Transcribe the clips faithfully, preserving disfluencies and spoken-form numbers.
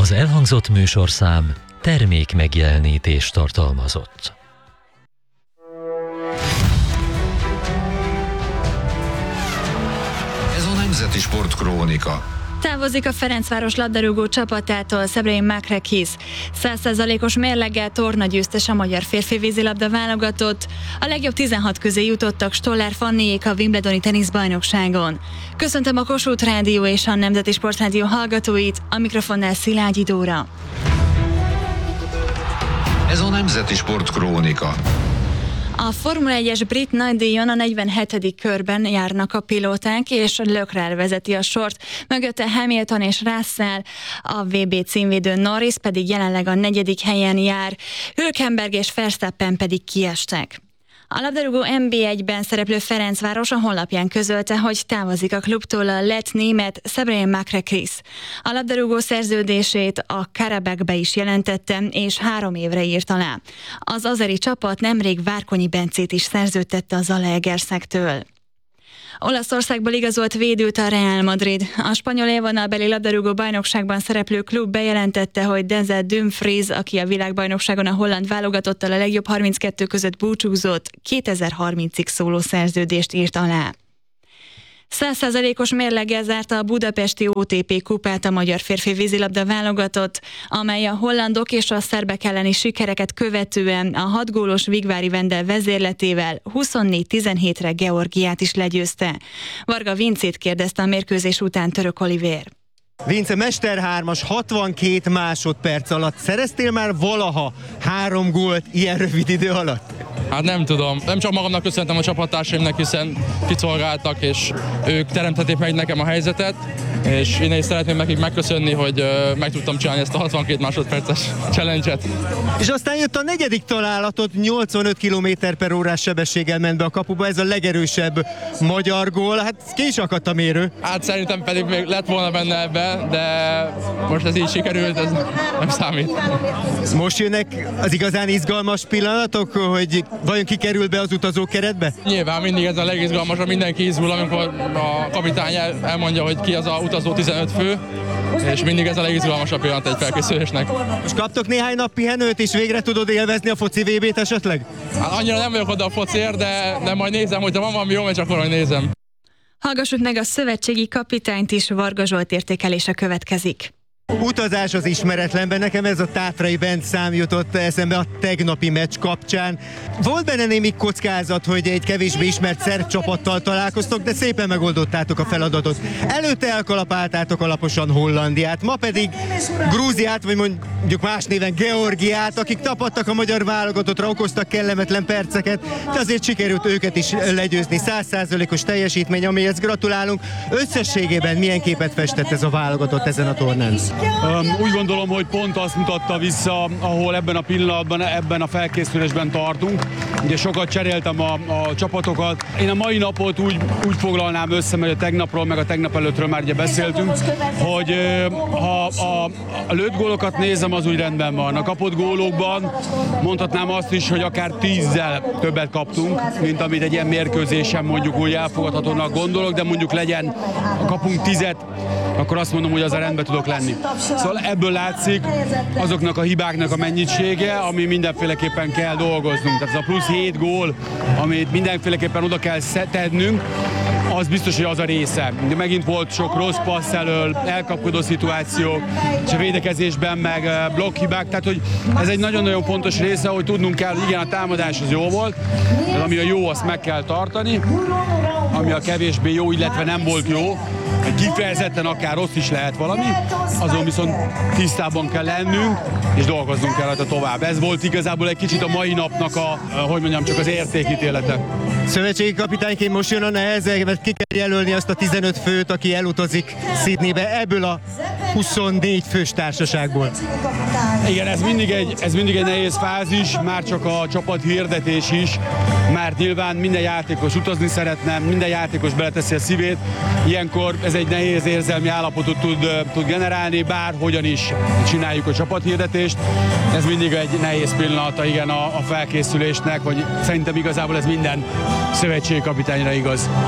Az elhangzott műsorszám termék megjelenítést tartalmazott. Ez a Nemzeti Sport Krónika. Távozik a Ferencváros labdarúgó csapatától Sebrei Makrakis. száz százalékos mérleggel tornagyőztes a magyar férfi vízilabda válogatott. A legjobb tizenhat közé jutottak Stoller Fanniék a Wimbledoni teniszbajnokságon. Köszöntöm a Kossuth Rádió és a Nemzeti Sport Rádió hallgatóit, a mikrofonnál Szilágyi Dóra. Ez a Nemzeti Sport Krónika. A Formula egyes brit nagydíjon a negyvenhetedik körben járnak a pilóták, és Leclerc vezeti a sort, mögötte Hamilton és Russell, a vé bé címvédő Norris pedig jelenleg a negyedik helyen jár, Hülkenberg és Verstappen pedig kiestek. A labdarúgó en bé egyben szereplő Ferencváros a honlapján közölte, hogy távozik a klubtól a lett német Sebrei Makrakis. A labdarúgó szerződését a Karabakh-be is jelentette, és három évre írt alá. Az azeri csapat nemrég Várkonyi Bencét is szerződtette a Zalaegerszektől. Olaszországból igazolt védőt a Real Madrid. A spanyol élvonalbeli labdarúgó bajnokságban szereplő klub bejelentette, hogy Denzel Dumfries, aki a világbajnokságon a holland válogatottal a legjobb harminckettő között búcsúzott, kétezer-harmincig szóló szerződést írt alá. száz százalékos mérleggel zárta a budapesti o té pé kupát a magyar férfi vízilabda válogatott, amely a hollandok és a szerbek elleni sikereket követően a hat gólos Vigvári Vendel vezérletével huszonnégy tizenhétre Georgiát is legyőzte. Varga Vincét kérdezte a mérkőzés után Török Olivér. Vince, mesterhármas, hatvankét másodperc alatt. Szereztél már valaha három gólt ilyen rövid idő alatt? Hát nem tudom. Nem csak magamnak köszöntem, a csapattársaimnak, hiszen kiszolgáltak, és ők teremtették meg nekem a helyzetet, és én is szeretném nekik megköszönni, hogy uh, meg tudtam csinálni ezt a hatvankét másodperces challenge-et. És aztán jött a negyedik találatot, nyolcvanöt kilométer per órás sebességgel ment be a kapuba, ez a legerősebb magyar gól. Hát ki is akadt a mérő? Hát szerintem pedig még lett volna benne ebbe, de most ez így sikerült, ez nem számít. Most jönnek az igazán izgalmas pillanatok, hogy vajon ki kerül be az utazókeretbe? Nyilván mindig ez a legizgalmasabb, mindenki izgul, amikor a kapitány el, elmondja, hogy ki az a utazó tizenöt fő, és mindig ez a legizgalmasabb pillanat egy felkészülésnek. Most kaptok néhány nap pihenőt, és végre tudod élvezni a foci vé bét esetleg? Hát annyira nem vagyok oda a fociért, de, de majd nézem, hogyha van valami jó meccs, akkor majd nézem. Hallgassuk meg a szövetségi kapitányt is, Varga Zsolt értékelése következik. Utazás az ismeretlenben, nekem ez a Tátrai Bence szám jutott eszembe a tegnapi meccs kapcsán. Volt benne némi kockázat, hogy egy kevésbé ismert szerb csapattal találkoztok, de szépen megoldottátok a feladatot. Előtte elkalapáltátok alaposan Hollandiát, ma pedig Grúziát, vagy mondjuk más néven Georgiát, akik tapadtak a magyar válogatottra, okoztak kellemetlen perceket, de azért sikerült őket is legyőzni. száz százalékos teljesítmény, amihez gratulálunk. Összességében milyen képet festett ez a válogatott ezen a tornán? Um, úgy gondolom, hogy pont azt mutatta vissza, ahol ebben a pillanatban, ebben a felkészülésben tartunk. Ugye sokat cseréltem a, a csapatokat. Én a mai napot úgy, úgy foglalnám össze, mert a tegnapról, meg a tegnap előttről már ugye beszéltünk, hogy ha a, a lőtt gólokat nézem, az úgy rendben van. A kapott gólokban mondhatnám azt is, hogy akár tízzel többet kaptunk, mint amit egy ilyen mérkőzésen mondjuk úgy elfogadhatónak gondolok, de mondjuk legyen, ha kapunk tizet, akkor azt mondom, hogy az a rendben tudok lenni. Szóval ebből látszik azoknak a hibáknak a mennyisége, ami mindenféleképpen kell dolgoznunk. Tehát ez a plusz hét gól, amit mindenféleképpen oda kell tennünk, az biztos, hogy az a része. De megint volt sok rossz passz elől, elkapkodó szituáció, és a védekezésben meg blokkhibák, tehát hogy ez egy nagyon-nagyon fontos része, hogy tudnunk kell, igen, a támadás az jó volt, de ami a jó, azt meg kell tartani, ami a kevésbé jó, illetve nem volt jó, kifejezetten akár rossz is lehet valami, azon viszont tisztában kell lennünk, és dolgoznunk kell rajta tovább. Ez volt igazából egy kicsit a mai napnak a, hogy mondjam, csak az értékítélete. Szövetségi kapitányként most jön a neheze, mert ki kell jelölni azt a tizenöt főt, aki elutazik Sydneybe ebből a huszonnégy fős társaságból. Igen, ez mindig, egy, ez mindig egy nehéz fázis, már csak a csapat hirdetés is, mert nyilván minden játékos utazni szeretne, minden játékos beleteszi a szívét, ilyenkor ez egy nehéz érzelmi állapotot tud, tud generálni, bárhogyan is csináljuk a csapathirdetést. Ez mindig egy nehéz pillanata, igen, a, a felkészülésnek, hogy szerintem igazából ez minden szövetségkapitányra igaz.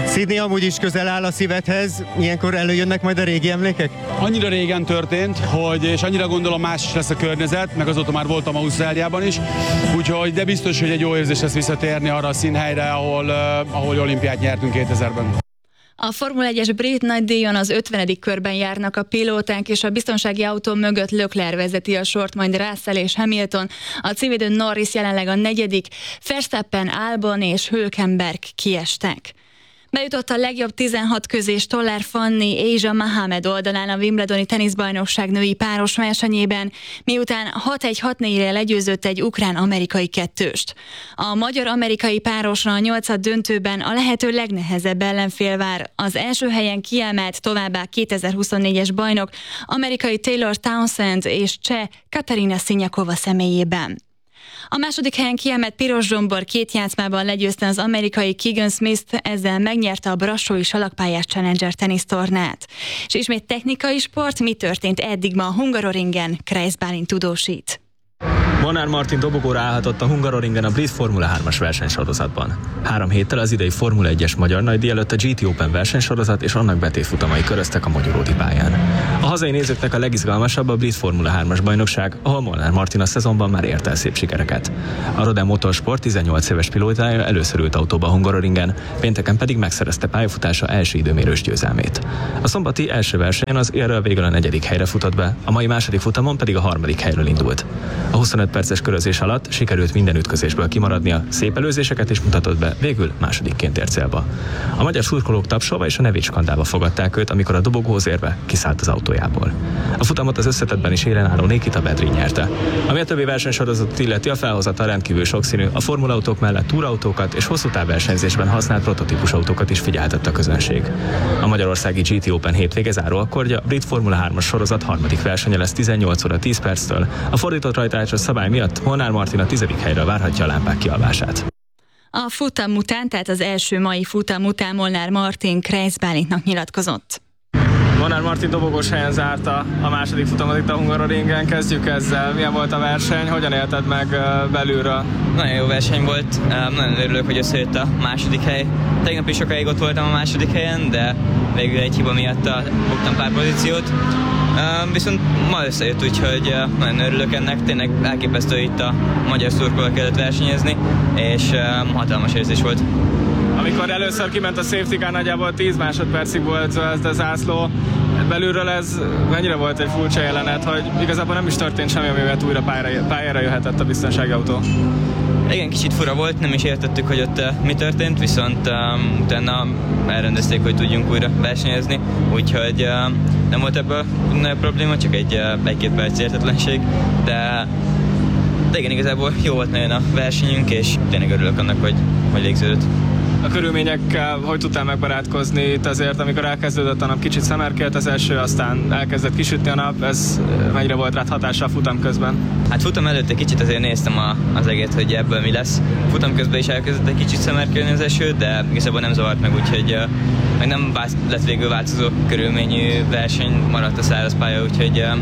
Sydney amúgy is közel áll a szívedhez, ilyenkor előjönnek majd a régi emlékek? Annyira régen történt, hogy, és annyira gondolom más is lesz a környezet, meg azóta már voltam Ausztráliában is, úgyhogy de biztos, hogy egy jó érzés lesz visszatérni arra a színhelyre, ahol, uh, ahol olimpiát nyertünk kétezerben. A Formula egyes brit nagydíjon az ötvenedik körben járnak a pilóták, és a biztonsági autó mögött Leclerc vezeti a sort, majd Russell és Hamilton. A címvédő Norris jelenleg a negyedik, Verstappen, Albon és Hülkenberg kiestek. Bejutott a legjobb tizenhat közé Stoller Fanni, Ázsa Mohamed oldalán a Wimbledoni teniszbajnokság női páros versenyében, miután hat egy hat négyre legyőzött egy ukrán-amerikai kettőst. A magyar-amerikai párosra a nyolcad döntőben a lehető legnehezebb ellenfél vár. Az első helyen kiemelt továbbá kétezer-huszonnégyes bajnok, amerikai Taylor Townsend és cseh Katarina Siniakova személyében. A második helyen kiemelt Piros Zsombor két játszmában legyőzte az amerikai Keegan Smith-t, ezzel megnyerte a brassói salakpályás Challenger tenisztornát. És ismét technikai sport, mi történt eddig ma a Hungaroringen, Kreisz Bálint tudósít. Molnár Martin dobogóra állhatott a Hungaroringen a brit Formula hármas versenysorozatban. Három héttel az idei Formula egyes magyar nagydíj előtt a gé té Open versenysorozat és annak betétfutamai köröztek a Magyaródi pályán. A hazai nézőknek a legizgalmasabb a brit Formula hármas bajnokság, ahol Molnár Martin a szezonban már ért el szép sikereket. A Roden Motorsport tizennyolc éves pilótája először ült autóba a Hungaroringen, pénteken pedig megszerezte pályafutása első időmérős győzelmét. A szombati első versenyen az érrel végül a negyedik helyre futott be, a mai második futamon pedig a harmadik helyről indult. A huszonöt perces körözés alatt sikerült minden ütközésből kimaradnia, szép előzéseket is mutatott be, végül másodikként ért célba. A magyar szurkolók tapsolva és a nevét skandálva fogadták őt, amikor a dobogóhoz érve kiszállt az autójából. A futamot az összetettben is élen álló Nikita Bedrin nyerte. Ami a többi versenysorozatot illeti, a felhozata rendkívül sokszínű, a formulautók mellett túrautókat és hosszú távversenyzésben használt prototípus autókat is figyeltett a közönség. A magyarországi gé té Open hétvége záró akkordja, a brit Formula hármas sorozat harmadik versenye lesz tizennyolc óra tíz perctől. A fordított rajtrácsos szabály miatt Molnár Martin a tizedik helyről várhatja a lámpák kialvását. A futam után, tehát az első mai futam után Molnár Martin Kreisz Bálintnak nyilatkozott. Molnár Martin dobogós helyen zárta a második futamot itt a Hungaroringen. Kezdjük ezzel. Milyen volt a verseny? Hogyan élted meg belülről? Nagyon jó verseny volt. Nagyon örülök, hogy összejött a második hely. Tegnap is sokáig ott voltam a második helyen, de végül egy hiba miatt buktam pár pozíciót. Viszont ma összejött, úgyhogy nagyon örülök ennek. Tényleg elképesztő itt a magyar szurkolók előtt versenyezni, és hatalmas érzés volt. Amikor először kiment a safety car, nagyjából tíz másodpercig volt ez a zászló. Belülről ez mennyire volt egy furcsa jelenet, hogy igazából nem is történt semmi, amivel újra pályára, pályára jöhetett a biztonsági autó? Igen, kicsit fura volt, nem is értettük, hogy ott uh, mi történt, viszont um, utána elrendezték, hogy tudjunk újra versenyezni, úgyhogy uh, nem volt ebből nagyobb probléma, csak egy, uh, egy-két perc értetlenség, de, de igen, igazából jó volt nagyon a versenyünk, és tényleg örülök annak, hogy, hogy végződött. A körülményekkel hogy tudtál megbarátkozni itt azért, amikor elkezdődött a nap, kicsit szemerkélt az eső, aztán elkezdett kisütni a nap, ez mennyire volt rád hatással futam közben? Hát futam előtt egy kicsit azért néztem a, az egét, hogy ebből mi lesz. Futam közben is elkezdett egy kicsit szemerkélni az eső, de igazából nem zavart meg, úgyhogy uh, meg nem vált, lett végül változó körülményű verseny, maradt a száraz pálya, úgyhogy uh,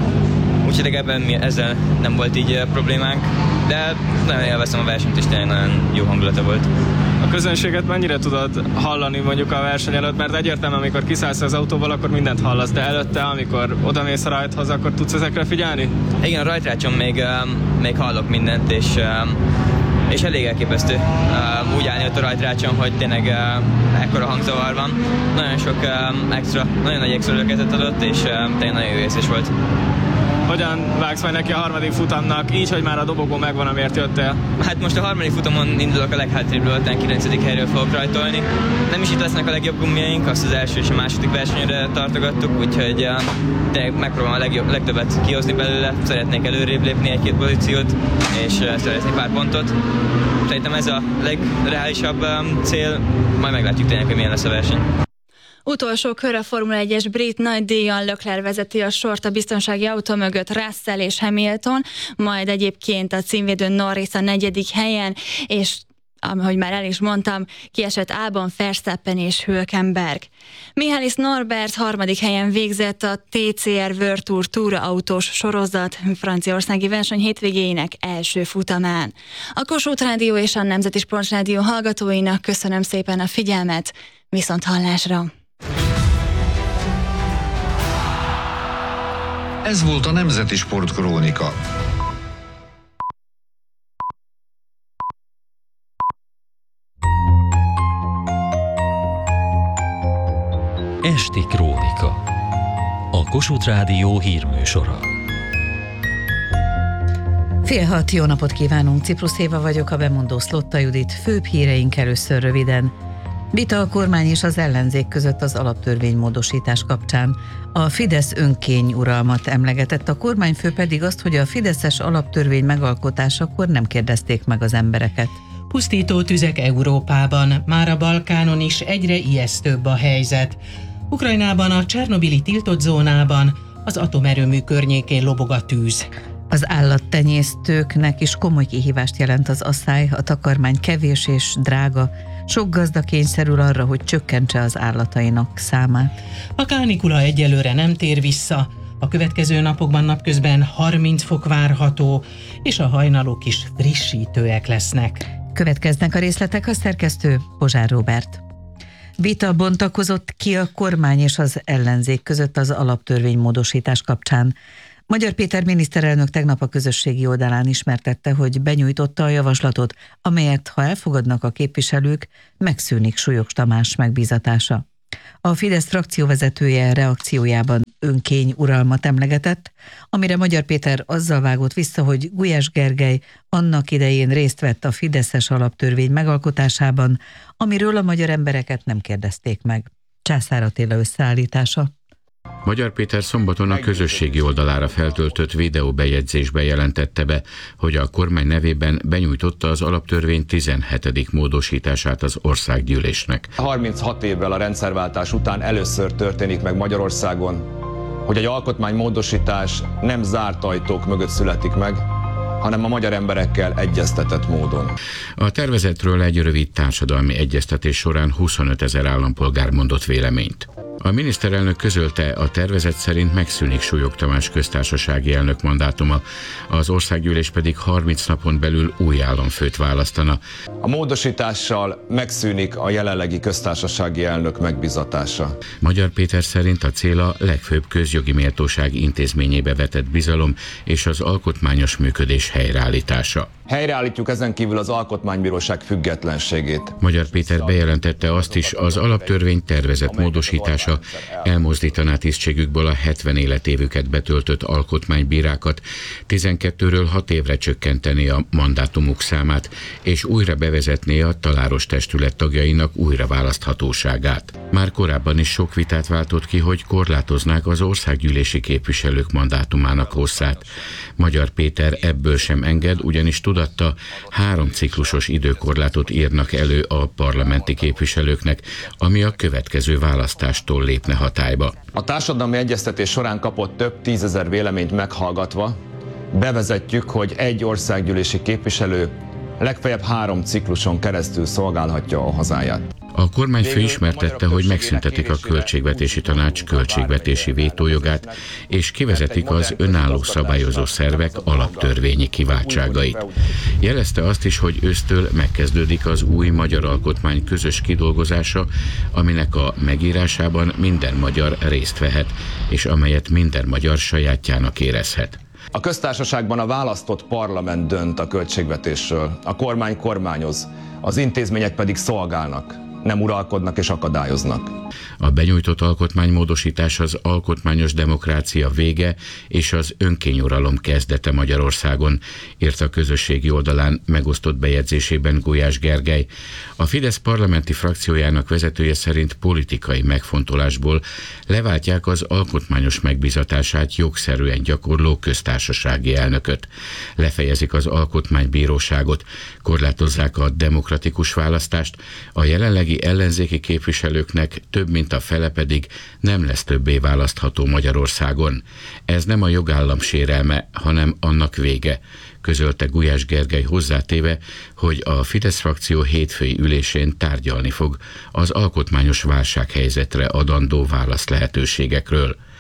úgyhogy ebben mi, ezzel nem volt így uh, problémánk, de nagyon élveztem a versenyt, és tényleg nagyon jó hangulata volt. A közönséget mennyire tudod hallani mondjuk a verseny előtt, mert egyértelműen amikor kiszállsz az autóval, akkor mindent hallasz, de előtte, amikor odamész a rajthoz, akkor tudsz ezekre figyelni? Igen, a rajtrácson még, um, még hallok mindent, és, um, és elég elképesztő um, úgy állni ott a rajtrácson, hogy tényleg um, ekkora hangzavar van. Nagyon sok um, extra, nagyon nagy extra löketet adott, és um, tényleg nagyon jó érzés volt. Hogyan vágsz majd neki a harmadik futamnak, így, hogy már a dobogó megvan, amiért jöttél? Hát most a harmadik futamon indulok a leghátrébről, aztán kilencedik helyről fogok rajtolni. Nem is itt lesznek a legjobb gummiaink, azt az első és a második versenyre tartogattuk, úgyhogy uh, megpróbálom a legjobb, legtöbbet kihozni belőle. Szeretnék előrébb lépni egy-két pozíciót, és uh, szeretnék pár pontot. Szerintem ez a legreálisabb um, cél, majd meglátjuk tényleg, hogy milyen lesz a verseny. Utolsó kör a Formula egyes brit nagydíjon, Leclerc vezeti a sort a biztonsági autó mögött, Russell és Hamilton, majd egyébként a címvédő Norris a negyedik helyen, és ahogy már el is mondtam, kiesett Albon, Verstappen és Hülkenberg. Mihális Norbert harmadik helyen végzett a té cé er World Tour túraautós sorozat franciaországi verseny hétvégéjének első futamán. A Kossuth Rádió és a Nemzeti Sportrádió hallgatóinak köszönöm szépen a figyelmet, Viszont hallásra! Ez volt a Nemzeti Sportkrónika. Esti Krónika. A Kossuth Rádió hírműsora. Fél hat, jó napot kívánunk, Ciprus Éva vagyok, a bemondó Szlotta Judit, főbb híreink először röviden. Vita a kormány és az ellenzék között az alaptörvénymódosítás kapcsán. A Fidesz önkényuralmat emlegetett, a kormányfő pedig azt, hogy a fideszes alaptörvény megalkotásakor nem kérdezték meg az embereket. Pusztító tüzek Európában, már a Balkánon is egyre ijesztőbb a helyzet. Ukrajnában a Csernobili tiltott zónában az atomerőmű környékén lobog a tűz. Az állattenyésztőknek is komoly kihívást jelent az asszály, a takarmány kevés és drága. Sok gazda kényszerül arra, hogy csökkentse az állatainak számát. A kánikula egyelőre nem tér vissza. A következő napokban napközben harminc fok várható, és a hajnalok is frissítőek lesznek. Következnek a részletek, a szerkesztő Pozsár Róbert. Vita bontakozott ki a kormány és az ellenzék között az alaptörvénymódosítás kapcsán. Magyar Péter miniszterelnök tegnap a közösségi oldalán ismertette, hogy benyújtotta a javaslatot, amelyet, ha elfogadnak a képviselők, megszűnik Súlyog Tamás megbízatása. A Fidesz frakcióvezetője reakciójában önkény uralmat emlegetett, amire Magyar Péter azzal vágott vissza, hogy Gulyás Gergely annak idején részt vett a fideszes alaptörvény megalkotásában, amiről a magyar embereket nem kérdezték meg. Császár Attila összeállítása. Magyar Péter szombaton a közösségi oldalára feltöltött videóbejegyzésben jelentette be, hogy a kormány nevében benyújtotta az alaptörvény tizenhetedik módosítását az országgyűlésnek. harminchat évvel a rendszerváltás után először történik meg Magyarországon, hogy egy alkotmánymódosítás nem zárt ajtók mögött születik meg, hanem a magyar emberekkel egyeztetett módon. A tervezetről egy rövid társadalmi egyeztetés során huszonöt ezer állampolgár mondott véleményt. A miniszterelnök közölte, a tervezet szerint megszűnik Súlyog Tamás köztársasági elnök mandátuma, az országgyűlés pedig harminc napon belül új államfőt választana. A módosítással megszűnik a jelenlegi köztársasági elnök megbízatása. Magyar Péter szerint a cél a legfőbb közjogi méltóság intézményébe vetett bizalom és az alkotmányos működés helyreállítása. Helyreállítjuk ezen kívül az Alkotmánybíróság függetlenségét. Magyar Péter bejelentette azt is, az alaptörvény tervezett módosítása elmozdítaná tisztségükből a hetven életévüket betöltött alkotmánybírákat, tizenkettőről hat évre csökkenteni a mandátumuk számát, és újra bevezetné a taláros testület tagjainak újraválaszthatóságát. Már korábban is sok vitát váltott ki, hogy korlátoznák az országgyűlési képviselők mandátumának hosszát. Magyar Péter ebből sem enged, ugyanis tudatta, három ciklusos időkorlátot írnak elő a parlamenti képviselőknek, ami a következő választástól lépne hatályba. A társadalmi egyeztetés során kapott több tízezer véleményt meghallgatva bevezetjük, hogy egy országgyűlési képviselő legfeljebb három cikluson keresztül szolgálhatja a hazáját. A kormányfő ismertette, hogy megszüntetik a Költségvetési Tanács költségvetési vétójogát, és kivezetik az önálló szabályozó szervek alaptörvényi kiváltságait. Jelezte azt is, hogy ősztől megkezdődik az új magyar alkotmány közös kidolgozása, aminek a megírásában minden magyar részt vehet, és amelyet minden magyar sajátjának érezhet. A köztársaságban a választott parlament dönt a költségvetésről, a kormány kormányoz, az intézmények pedig szolgálnak, nem uralkodnak és akadályoznak. A benyújtott alkotmánymódosítás az alkotmányos demokrácia vége és az önkényuralom kezdete Magyarországon, írta a közösségi oldalán megosztott bejegyzésében Gulyás Gergely. A Fidesz parlamenti frakciójának vezetője szerint politikai megfontolásból leváltják az alkotmányos megbízatását jogszerűen gyakorló köztársasági elnököt. Lefejezik az alkotmánybíróságot, korlátozzák a demokratikus választást, a jelenlegi ellenzéki képviselőknek több mint a fele pedig nem lesz többé választható Magyarországon. Ez nem a jogállam sérelme, hanem annak vége, közölte Gulyás Gergely hozzátéve, hogy a Fidesz frakció hétfői ülésén tárgyalni fog az alkotmányos válsághelyzetre adandó válasz lehetőségekről.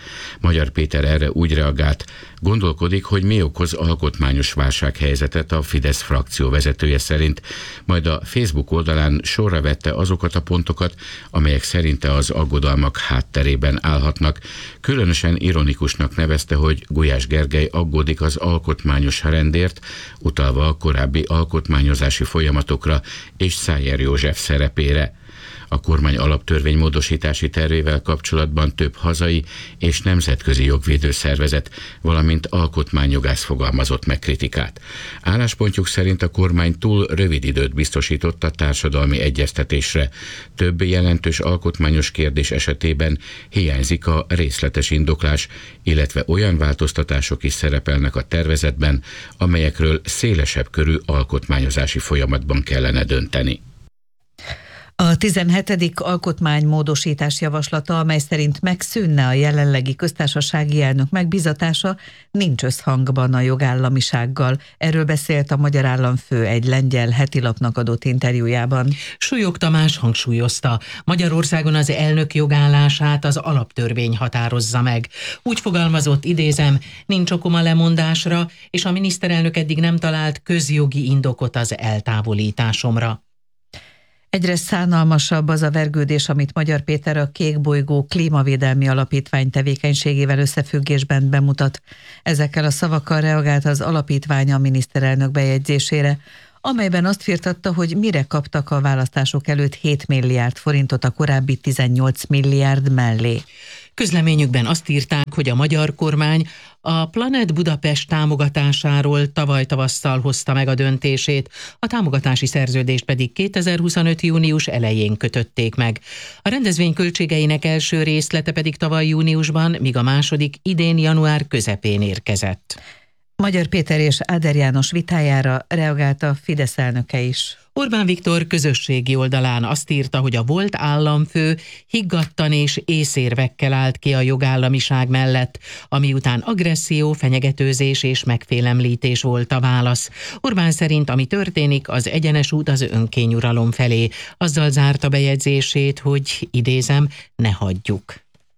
Magyar Péter erre úgy reagált, gondolkodik, hogy mi okoz alkotmányos válsághelyzetet a Fidesz frakció vezetője szerint, majd a Facebook oldalán sorra vette azokat a pontokat, amelyek szerinte az aggodalmak hátterében állhatnak. Különösen ironikusnak nevezte, hogy Gulyás Gergely aggódik az alkotmányos rendért, utalva a korábbi alkotmányozási folyamatokra és Szájer József szerepére. A kormány alaptörvénymódosítási tervével kapcsolatban több hazai és nemzetközi jogvédő szervezet, valamint alkotmányjogász fogalmazott meg kritikát. Álláspontjuk szerint a kormány túl rövid időt biztosított a társadalmi egyeztetésre. Több jelentős alkotmányos kérdés esetében hiányzik a részletes indoklás, illetve olyan változtatások is szerepelnek a tervezetben, amelyekről szélesebb körű alkotmányozási folyamatban kellene dönteni. A tizenhetedik alkotmánymódosítás javaslata, amely szerint megszűnne a jelenlegi köztársasági elnök megbízatása, nincs összhangban a jogállamisággal. Erről beszélt a Magyar Államfő egy lengyel hetilapnak adott interjújában. Súlyog Tamás hangsúlyozta, Magyarországon az elnök jogállását az alaptörvény határozza meg. Úgy fogalmazott, idézem, nincs okom a lemondásra, és a miniszterelnök eddig nem talált közjogi indokot az eltávolításomra. Egyre szánalmasabb az a vergődés, amit Magyar Péter a Kék Bolygó Klímavédelmi Alapítvány tevékenységével összefüggésben bemutat. Ezekkel a szavakkal reagált az alapítvány a miniszterelnök bejegyzésére, amelyben azt firtatta, hogy mire kaptak a választások előtt hét milliárd forintot a korábbi tizennyolc milliárd mellé. Közleményükben azt írták, hogy a magyar kormány a Planet Budapest támogatásáról tavaly tavasszal hozta meg a döntését, a támogatási szerződést pedig kétezer-huszonöt június elején kötötték meg. A rendezvény költségeinek első részlete pedig tavaly júniusban, míg a második idén január közepén érkezett. Magyar Péter és Áder János vitájára reagált a Fidesz elnöke is. Orbán Viktor közösségi oldalán azt írta, hogy a volt államfő higgadtan és észérvekkel állt ki a jogállamiság mellett, ami után agresszió, fenyegetőzés és megfélemlítés volt a válasz. Orbán szerint, ami történik, az egyenes út az önkényuralom felé. Azzal zárta bejegyzését, hogy idézem, ne hagyjuk.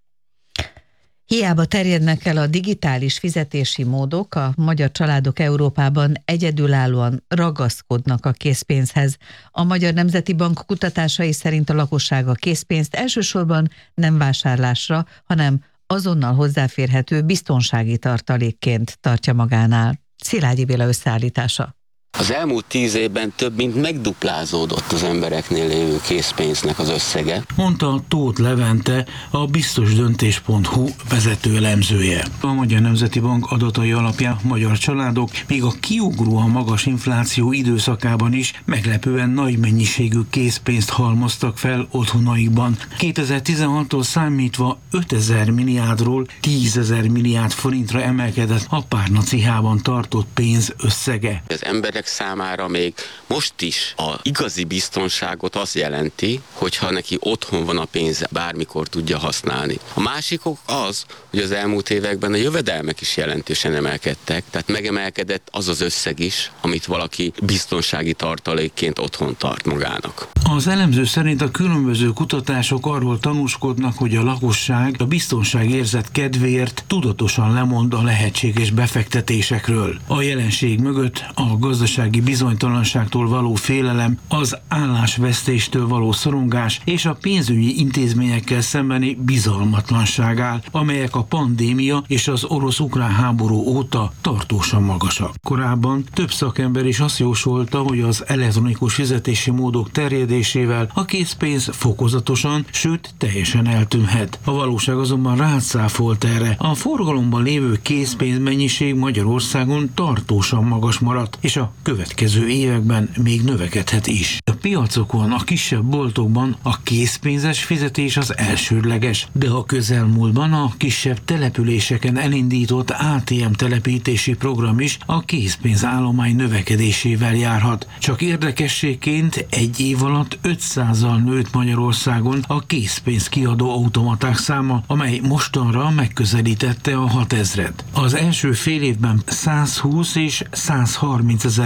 Hiába terjednek el a digitális fizetési módok, a magyar családok Európában egyedülállóan ragaszkodnak a készpénzhez. A Magyar Nemzeti Bank kutatásai szerint a lakosság a készpénzt elsősorban nem vásárlásra, hanem azonnal hozzáférhető biztonsági tartalékként tartja magánál. Szilágyi Béla összeállítása. Az elmúlt tíz évben több mint megduplázódott az embereknél lévő készpénznek az összege. Mondta Tóth Levente, a biztosdöntés pont hu vezető elemzője. A Magyar Nemzeti Bank adatai alapján magyar családok még a kiugróan magas infláció időszakában is meglepően nagy mennyiségű készpénzt halmoztak fel otthonaikban. kétezer-tizenhattól számítva ötezer milliárdról tízezer milliárd forintra emelkedett a párnacihában tartott pénz összege. Az emberek számára még most is a igazi biztonságot azt jelenti, hogyha neki otthon van a pénze, bármikor tudja használni. A másik ok az, hogy az elmúlt években a jövedelmek is jelentősen emelkedtek, tehát megemelkedett az az összeg is, amit valaki biztonsági tartalékként otthon tart magának. Az elemző szerint a különböző kutatások arról tanúskodnak, hogy a lakosság a biztonságérzet kedvéért tudatosan lemond a lehetséges befektetésekről. A jelenség mögött a gazdasági bizonytalanságtól való félelem, az állásvesztéstől való szorongás és a pénzügyi intézményekkel szembeni bizalmatlanság áll, amelyek a pandémia és az orosz-ukrán háború óta tartósan magasak. Korábban több szakember is azt jósolta, hogy az elektronikus fizetési módok terjedésével a készpénz fokozatosan, sőt teljesen eltűnhet. A valóság azonban rácáfolt erre. A forgalomban lévő készpénzmennyiség Magyarországon tartósan magas maradt, és a következő években még növekedhet is. A piacokon, a kisebb boltokban a készpénzes fizetés az elsődleges, de a közelmúltban a kisebb településeken elindított á té em telepítési program is a készpénzállomány növekedésével járhat. Csak érdekességként egy év alatt ötszázzal nőtt Magyarországon a készpénz kiadó automaták száma, amely mostanra megközelítette a hatezret. Az első fél évben százhúsz és százharminc ezer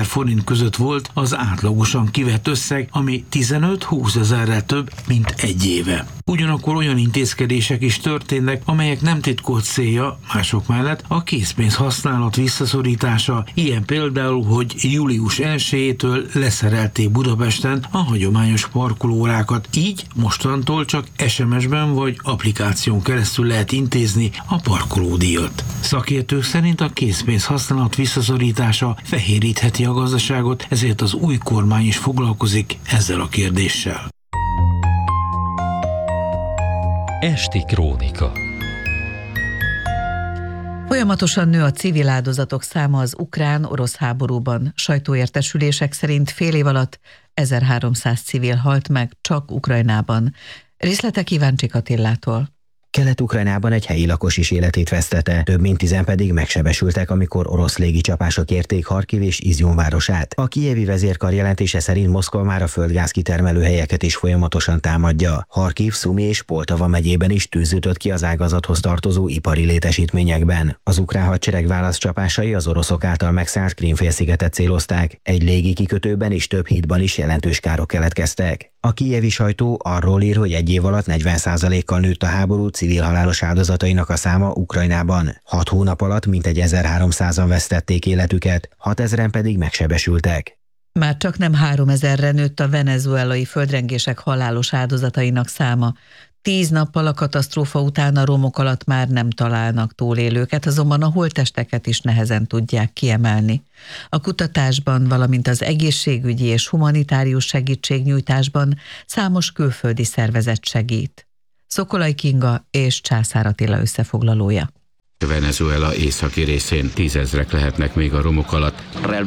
forint között volt az átlagosan kivett összeg, ami tizenöt-húsz ezerrel több, mint egy éve. Ugyanakkor olyan intézkedések is történnek, amelyek nem titkolt célja, mások mellett a készpénz használat visszaszorítása, ilyen például, hogy július elsejétől leszerelték Budapesten a hagyományos parkolóórákat, így mostantól csak es em es-ben vagy applikáción keresztül lehet intézni a parkolódíjat. Szakértők szerint a készpénz használat visszaszorítása fehérítheti a gazdaságot, ezért az új kormány is foglalkozik ezzel a kérdéssel. Esti krónika. Folyamatosan nő a civil áldozatok száma az ukrán-orosz háborúban. Sajtóértesülések szerint fél év alatt ezerháromszáz civil halt meg csak Ukrajnában. Részletek Iváncsik Attillától. Kelet-Ukrajnában egy helyi lakos is életét vesztette, több mint tizen pedig megsebesültek, amikor orosz légicsapások érték Harkiv és Izjum városát. A kijevi vezérkar jelentése szerint Moszkva már a földgáz kitermelő helyeket is folyamatosan támadja. Harkiv, Szumi és Poltava megyében is tűz ütött ki az ágazathoz tartozó ipari létesítményekben. Az ukrán hadsereg válaszcsapásai az oroszok által megszállt Krím-félszigetet célozták. Egy légi kikötőben és több hídban is jelentős károk keletkeztek. A kijevi sajtó arról ír, hogy egy év alatt negyven százalékkal nőtt a háború civil halálos áldozatainak a száma Ukrajnában. Hat hónap alatt mintegy ezerháromszázan vesztették életüket, hatezren pedig megsebesültek. Már csak nem háromezerre nőtt a venezuelai földrengések halálos áldozatainak száma. Tíz nappal a katasztrófa után a romok alatt már nem találnak túlélőket, azonban a holttesteket is nehezen tudják kiemelni. A kutatásban, valamint az egészségügyi és humanitárius segítségnyújtásban számos külföldi szervezet segít. Szokolai Kinga és Császár Attila összefoglalója. Venezuela északi részén tízezrek lehetnek még a romok alatt.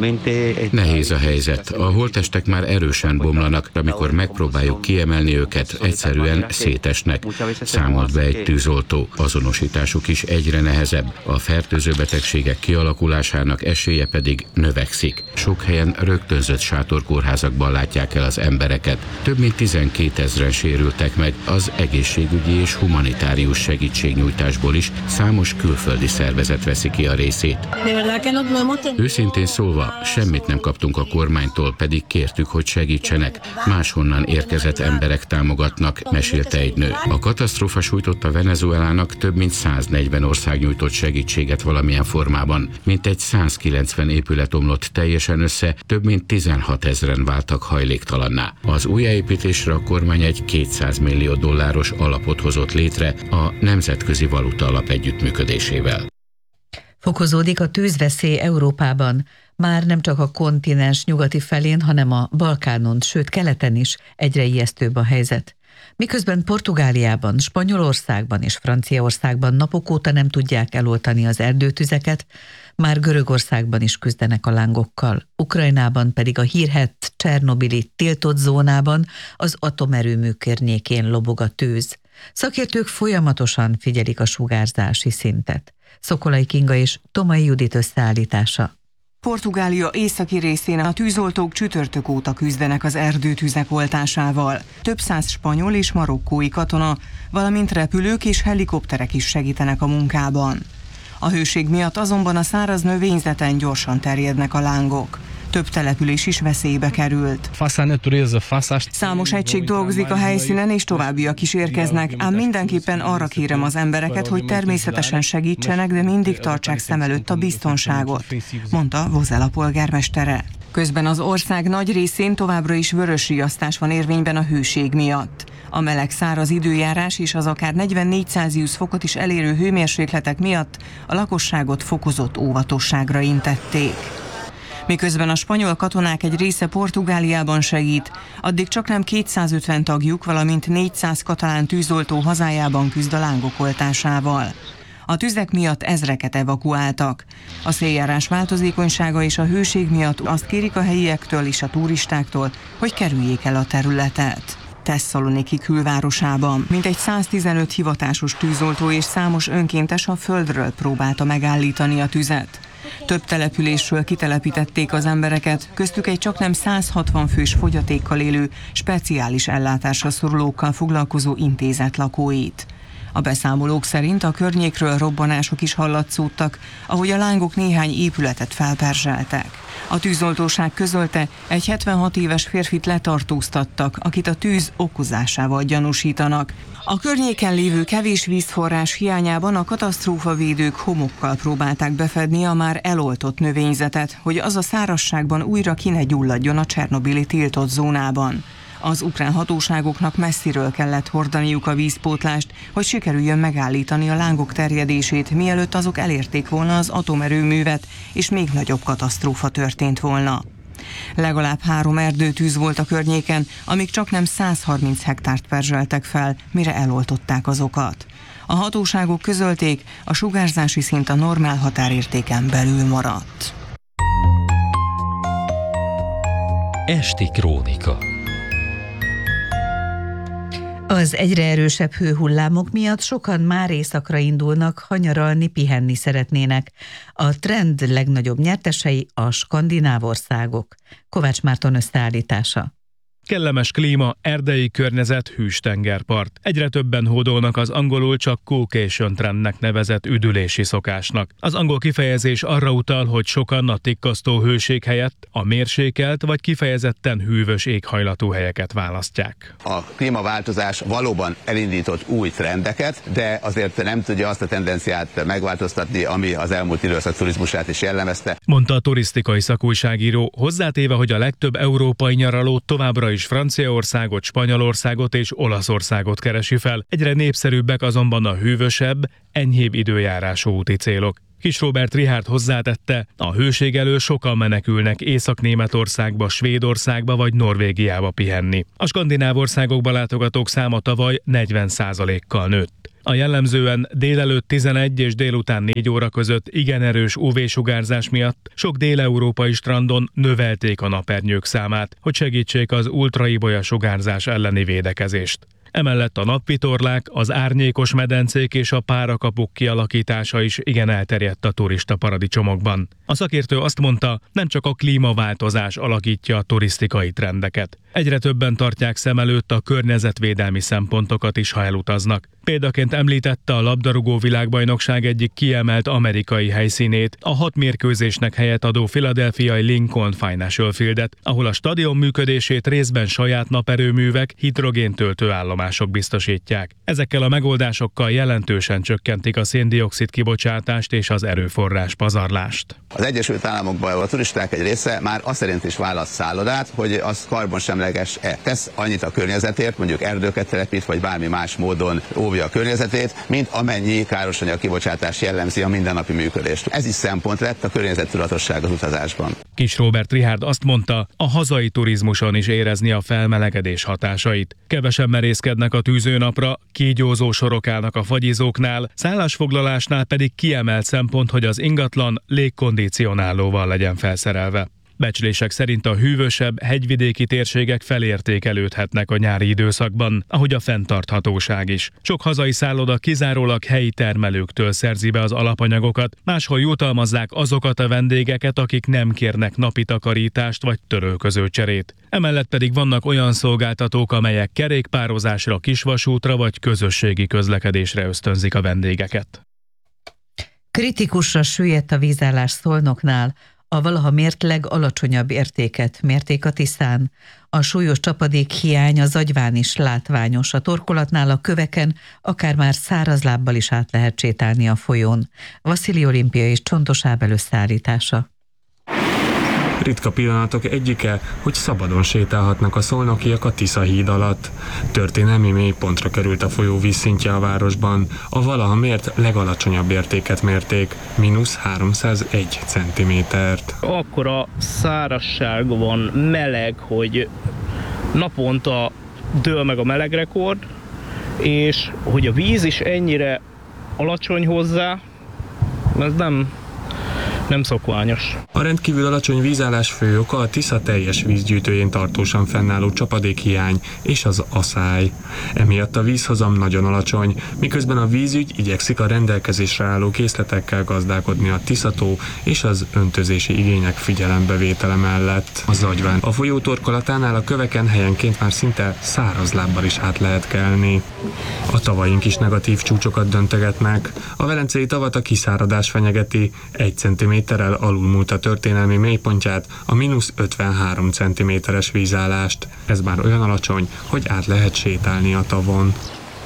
Nehéz a helyzet. A holttestek már erősen bomlanak, amikor megpróbáljuk kiemelni őket, egyszerűen szétesnek. Számolt be egy tűzoltó. Azonosításuk is egyre nehezebb. A fertőző betegségek kialakulásának esélye pedig növekszik. Sok helyen rögtönzött sátorkórházakban látják el az embereket. Több mint tizenkétezren sérültek meg, az egészségügyi és humanitárius segítségnyújtásból is számos külföldi földi szervezet veszi ki a részét. Őszintén szólva, semmit nem kaptunk a kormánytól, pedig kértük, hogy segítsenek. Máshonnan érkezett emberek támogatnak, mesélte egy nő. A katasztrófa sújtotta Venezuelának több mint száznegyven ország nyújtott segítséget valamilyen formában. Mintegy százkilencven épület omlott teljesen össze, több mint tizenhatezren váltak hajléktalanná. Az újjáépítésre a kormány egy kétszáz millió dolláros alapot hozott létre a Nemzetközi Valuta Alap együttműködésével. Fokozódik a tűzveszély Európában, már nem csak a kontinens nyugati felén, hanem a Balkánon, sőt keleten is egyre ijesztőbb a helyzet. Miközben Portugáliában, Spanyolországban és Franciaországban napok óta nem tudják eloltani az erdőtüzeket, már Görögországban is küzdenek a lángokkal. Ukrajnában pedig a hírhedt Csernobili tiltott zónában az atomerőmű környékén lobog a tűz. Szakértők folyamatosan figyelik a sugárzási szintet. Szokolai Kinga és Tomai Judit összeállítása. Portugália északi részén a tűzoltók csütörtök óta küzdenek az erdőtüzek oltásával. Több száz spanyol és marokkói katona, valamint repülők és helikopterek is segítenek a munkában. A hőség miatt azonban a száraz növényzeten gyorsan terjednek a lángok. Több település is veszélybe került. Számos egység dolgozik a helyszínen, és továbbiak is érkeznek, ám mindenképpen arra kérem az embereket, hogy természetesen segítsenek, de mindig tartsák szem előtt a biztonságot, mondta Vozela polgármestere. Közben az ország nagy részén továbbra is vörös riasztás van érvényben a hőség miatt. A meleg száraz időjárás és az akár negyvennégy Celsius fokot is elérő hőmérsékletek miatt a lakosságot fokozott óvatosságra intették. Miközben a spanyol katonák egy része Portugáliában segít, addig csaknem kétszázötven tagjuk, valamint négyszáz katalán tűzoltó hazájában küzd a lángok oltásával. A tüzek miatt ezreket evakuáltak. A széljárás változékonysága és a hőség miatt azt kérik a helyiektől és a turistáktól, hogy kerüljék el a területet. Tesszaloniki külvárosában mintegy száztizenöt hivatásos tűzoltó és számos önkéntes a földről próbálta megállítani a tüzet. Több településről kitelepítették az embereket, köztük egy csaknem száz hatvan fős fogyatékkal élő, speciális ellátásra szorulókkal foglalkozó intézet lakóit. A beszámolók szerint a környékről robbanások is hallatszódtak, ahogy a lángok néhány épületet felperzseltek. A tűzoltóság közölte, egy hetvenhat éves férfit letartóztattak, akit a tűz okozásával gyanúsítanak. A környéken lévő kevés vízforrás hiányában a katasztrófavédők homokkal próbálták befedni a már eloltott növényzetet, hogy az a szárazságban újra ki ne gyulladjon a csernobili tiltott zónában. Az ukrán hatóságoknak messziről kellett hordaniuk a vízpótlást, hogy sikerüljön megállítani a lángok terjedését, mielőtt azok elérték volna az atomerőművet, és még nagyobb katasztrófa történt volna. Legalább három erdőtűz volt a környéken, amik csaknem száz harminc hektárt perzseltek fel, mire eloltották azokat. A hatóságok közölték, a sugárzási szint a normál határértéken belül maradt. Esti krónika. Az egyre erősebb hőhullámok miatt sokan már északra indulnak, ha nyaralni, pihenni szeretnének. A trend legnagyobb nyertesei a skandináv országok. Kovács Márton összeállítása. Kellemes klíma, erdei környezet, hűs tengerpart. Egyre többen hódolnak az angolul csak cookation trendnek nevezett üdülési szokásnak. Az angol kifejezés arra utal, hogy sokan a tikkasztó hőség helyett a mérsékelt vagy kifejezetten hűvös éghajlatú helyeket választják. A klímaváltozás valóban elindított új trendeket, de azért nem tudja azt a tendenciát megváltoztatni, ami az elmúlt időszak turizmusát is jellemezte. Mondta a turisztikai szakújságíró, hozzátéve, hogy a legtöbb európai nyaraló továbbra is Franciaországot, Spanyolországot és Olaszországot keresi fel. Egyre népszerűbbek azonban a hűvösebb, enyhébb időjárású úti célok. Kis Róbert Richárd hozzátette, a hőség elől sokan menekülnek Észak-Németországba, Svédországba vagy Norvégiába pihenni. A skandináv országokba látogatók száma tavaly negyven százalékkal nőtt. A jellemzően délelőtt tizenegy és délután négy óra között igen erős ú vé-sugárzás miatt sok dél-európai strandon növelték a napernyők számát, hogy segítsék az ultraibolya sugárzás elleni védekezést. Emellett a napvitorlák, az árnyékos medencék és a párakapuk kialakítása is igen elterjedt a turista paradicsomokban. A szakértő azt mondta, nem csak a klímaváltozás alakítja a turisztikai trendeket. Egyre többen tartják szem előtt a környezetvédelmi szempontokat is, ha elutaznak. Példaként említette a labdarúgó világbajnokság egyik kiemelt amerikai helyszínét, a hat mérkőzésnek helyet adó philadelphiai Lincoln Financial Fieldet, ahol a stadion működését részben saját naperőművek, hidrogéntöltő állomások biztosítják. Ezekkel a megoldásokkal jelentősen csökkentik a széndioxid kibocsátást és az erőforrás pazarlást. Az Egyesült Államokban a turisták egy része már azt szerint is választ szállodát, hogy az karbonsemleges-e. Tesz annyit a környezetért, mondjuk erdőket telepít, vagy bármi más módon óvja a környezetét, mint amennyi károsanyag kibocsátás jellemzi a mindennapi működést. Ez is szempont lett a környezettudatosság az utazásban. Kis Róbert Richárd azt mondta, a hazai turizmuson is érezni a felmelegedés hatásait. Kevesen merészkednek a tűzőnapra, kígyózó sorok állnak a fagyizóknál, szállásfoglalásnál pedig kiemelt szempont, hogy az ingatlan légkondicionálóval legyen felszerelve. Becslések szerint a hűvösebb, hegyvidéki térségek felértékelődhetnek a nyári időszakban, ahogy a fenntarthatóság is. Sok hazai szálloda kizárólag helyi termelőktől szerzi be az alapanyagokat, máshol jutalmazzák azokat a vendégeket, akik nem kérnek napi takarítást vagy törölköző cserét. Emellett pedig vannak olyan szolgáltatók, amelyek kerékpározásra, kisvasútra vagy közösségi közlekedésre ösztönzik a vendégeket. Kritikusra süllyedt a vízállás Szolnoknál. A valaha mért legalacsonyabb értéket mérték a Tiszán. A súlyos csapadék hiány a Zagyván is látványos. A torkolatnál a köveken akár már szárazlábbal is át lehet sétálni a folyón. Vaszili Olimpia és Csontos Ábel összeállítása. Ritka pillanatok egyike, hogy szabadon sétálhatnak a szolnokiak a Tisza híd alatt. Történelmi mélypontra került a folyó vízszintje a városban. A valaha mért legalacsonyabb értéket mérték, mínusz háromszázegy centimétert. Akkora szárazság van, meleg, hogy naponta dől meg a melegrekord, és hogy a víz is ennyire alacsony hozzá, ez nem... nem szokványos. A rendkívül alacsony vízállás fő oka a Tisza teljes vízgyűjtőjén tartósan fennálló csapadékhiány és az aszály. Emiatt a vízhozam nagyon alacsony, miközben a vízügy igyekszik a rendelkezésre álló készletekkel gazdálkodni a Tisza-tó és az öntözési igények figyelembevétele mellett. A Zagyván a folyó torkolatánál a köveken helyenként már szinte száraz lábbal is át lehet kelni. A tavaink is negatív csúcsokat döntegetnek. A Velencei tavat a kiszáradás fenyegeti, egy centiméterrel alulmúlt a történelmi mélypontját, a mínusz ötvenhárom centiméteres vízállást. Ez már olyan alacsony, hogy át lehet sétálni a tavon.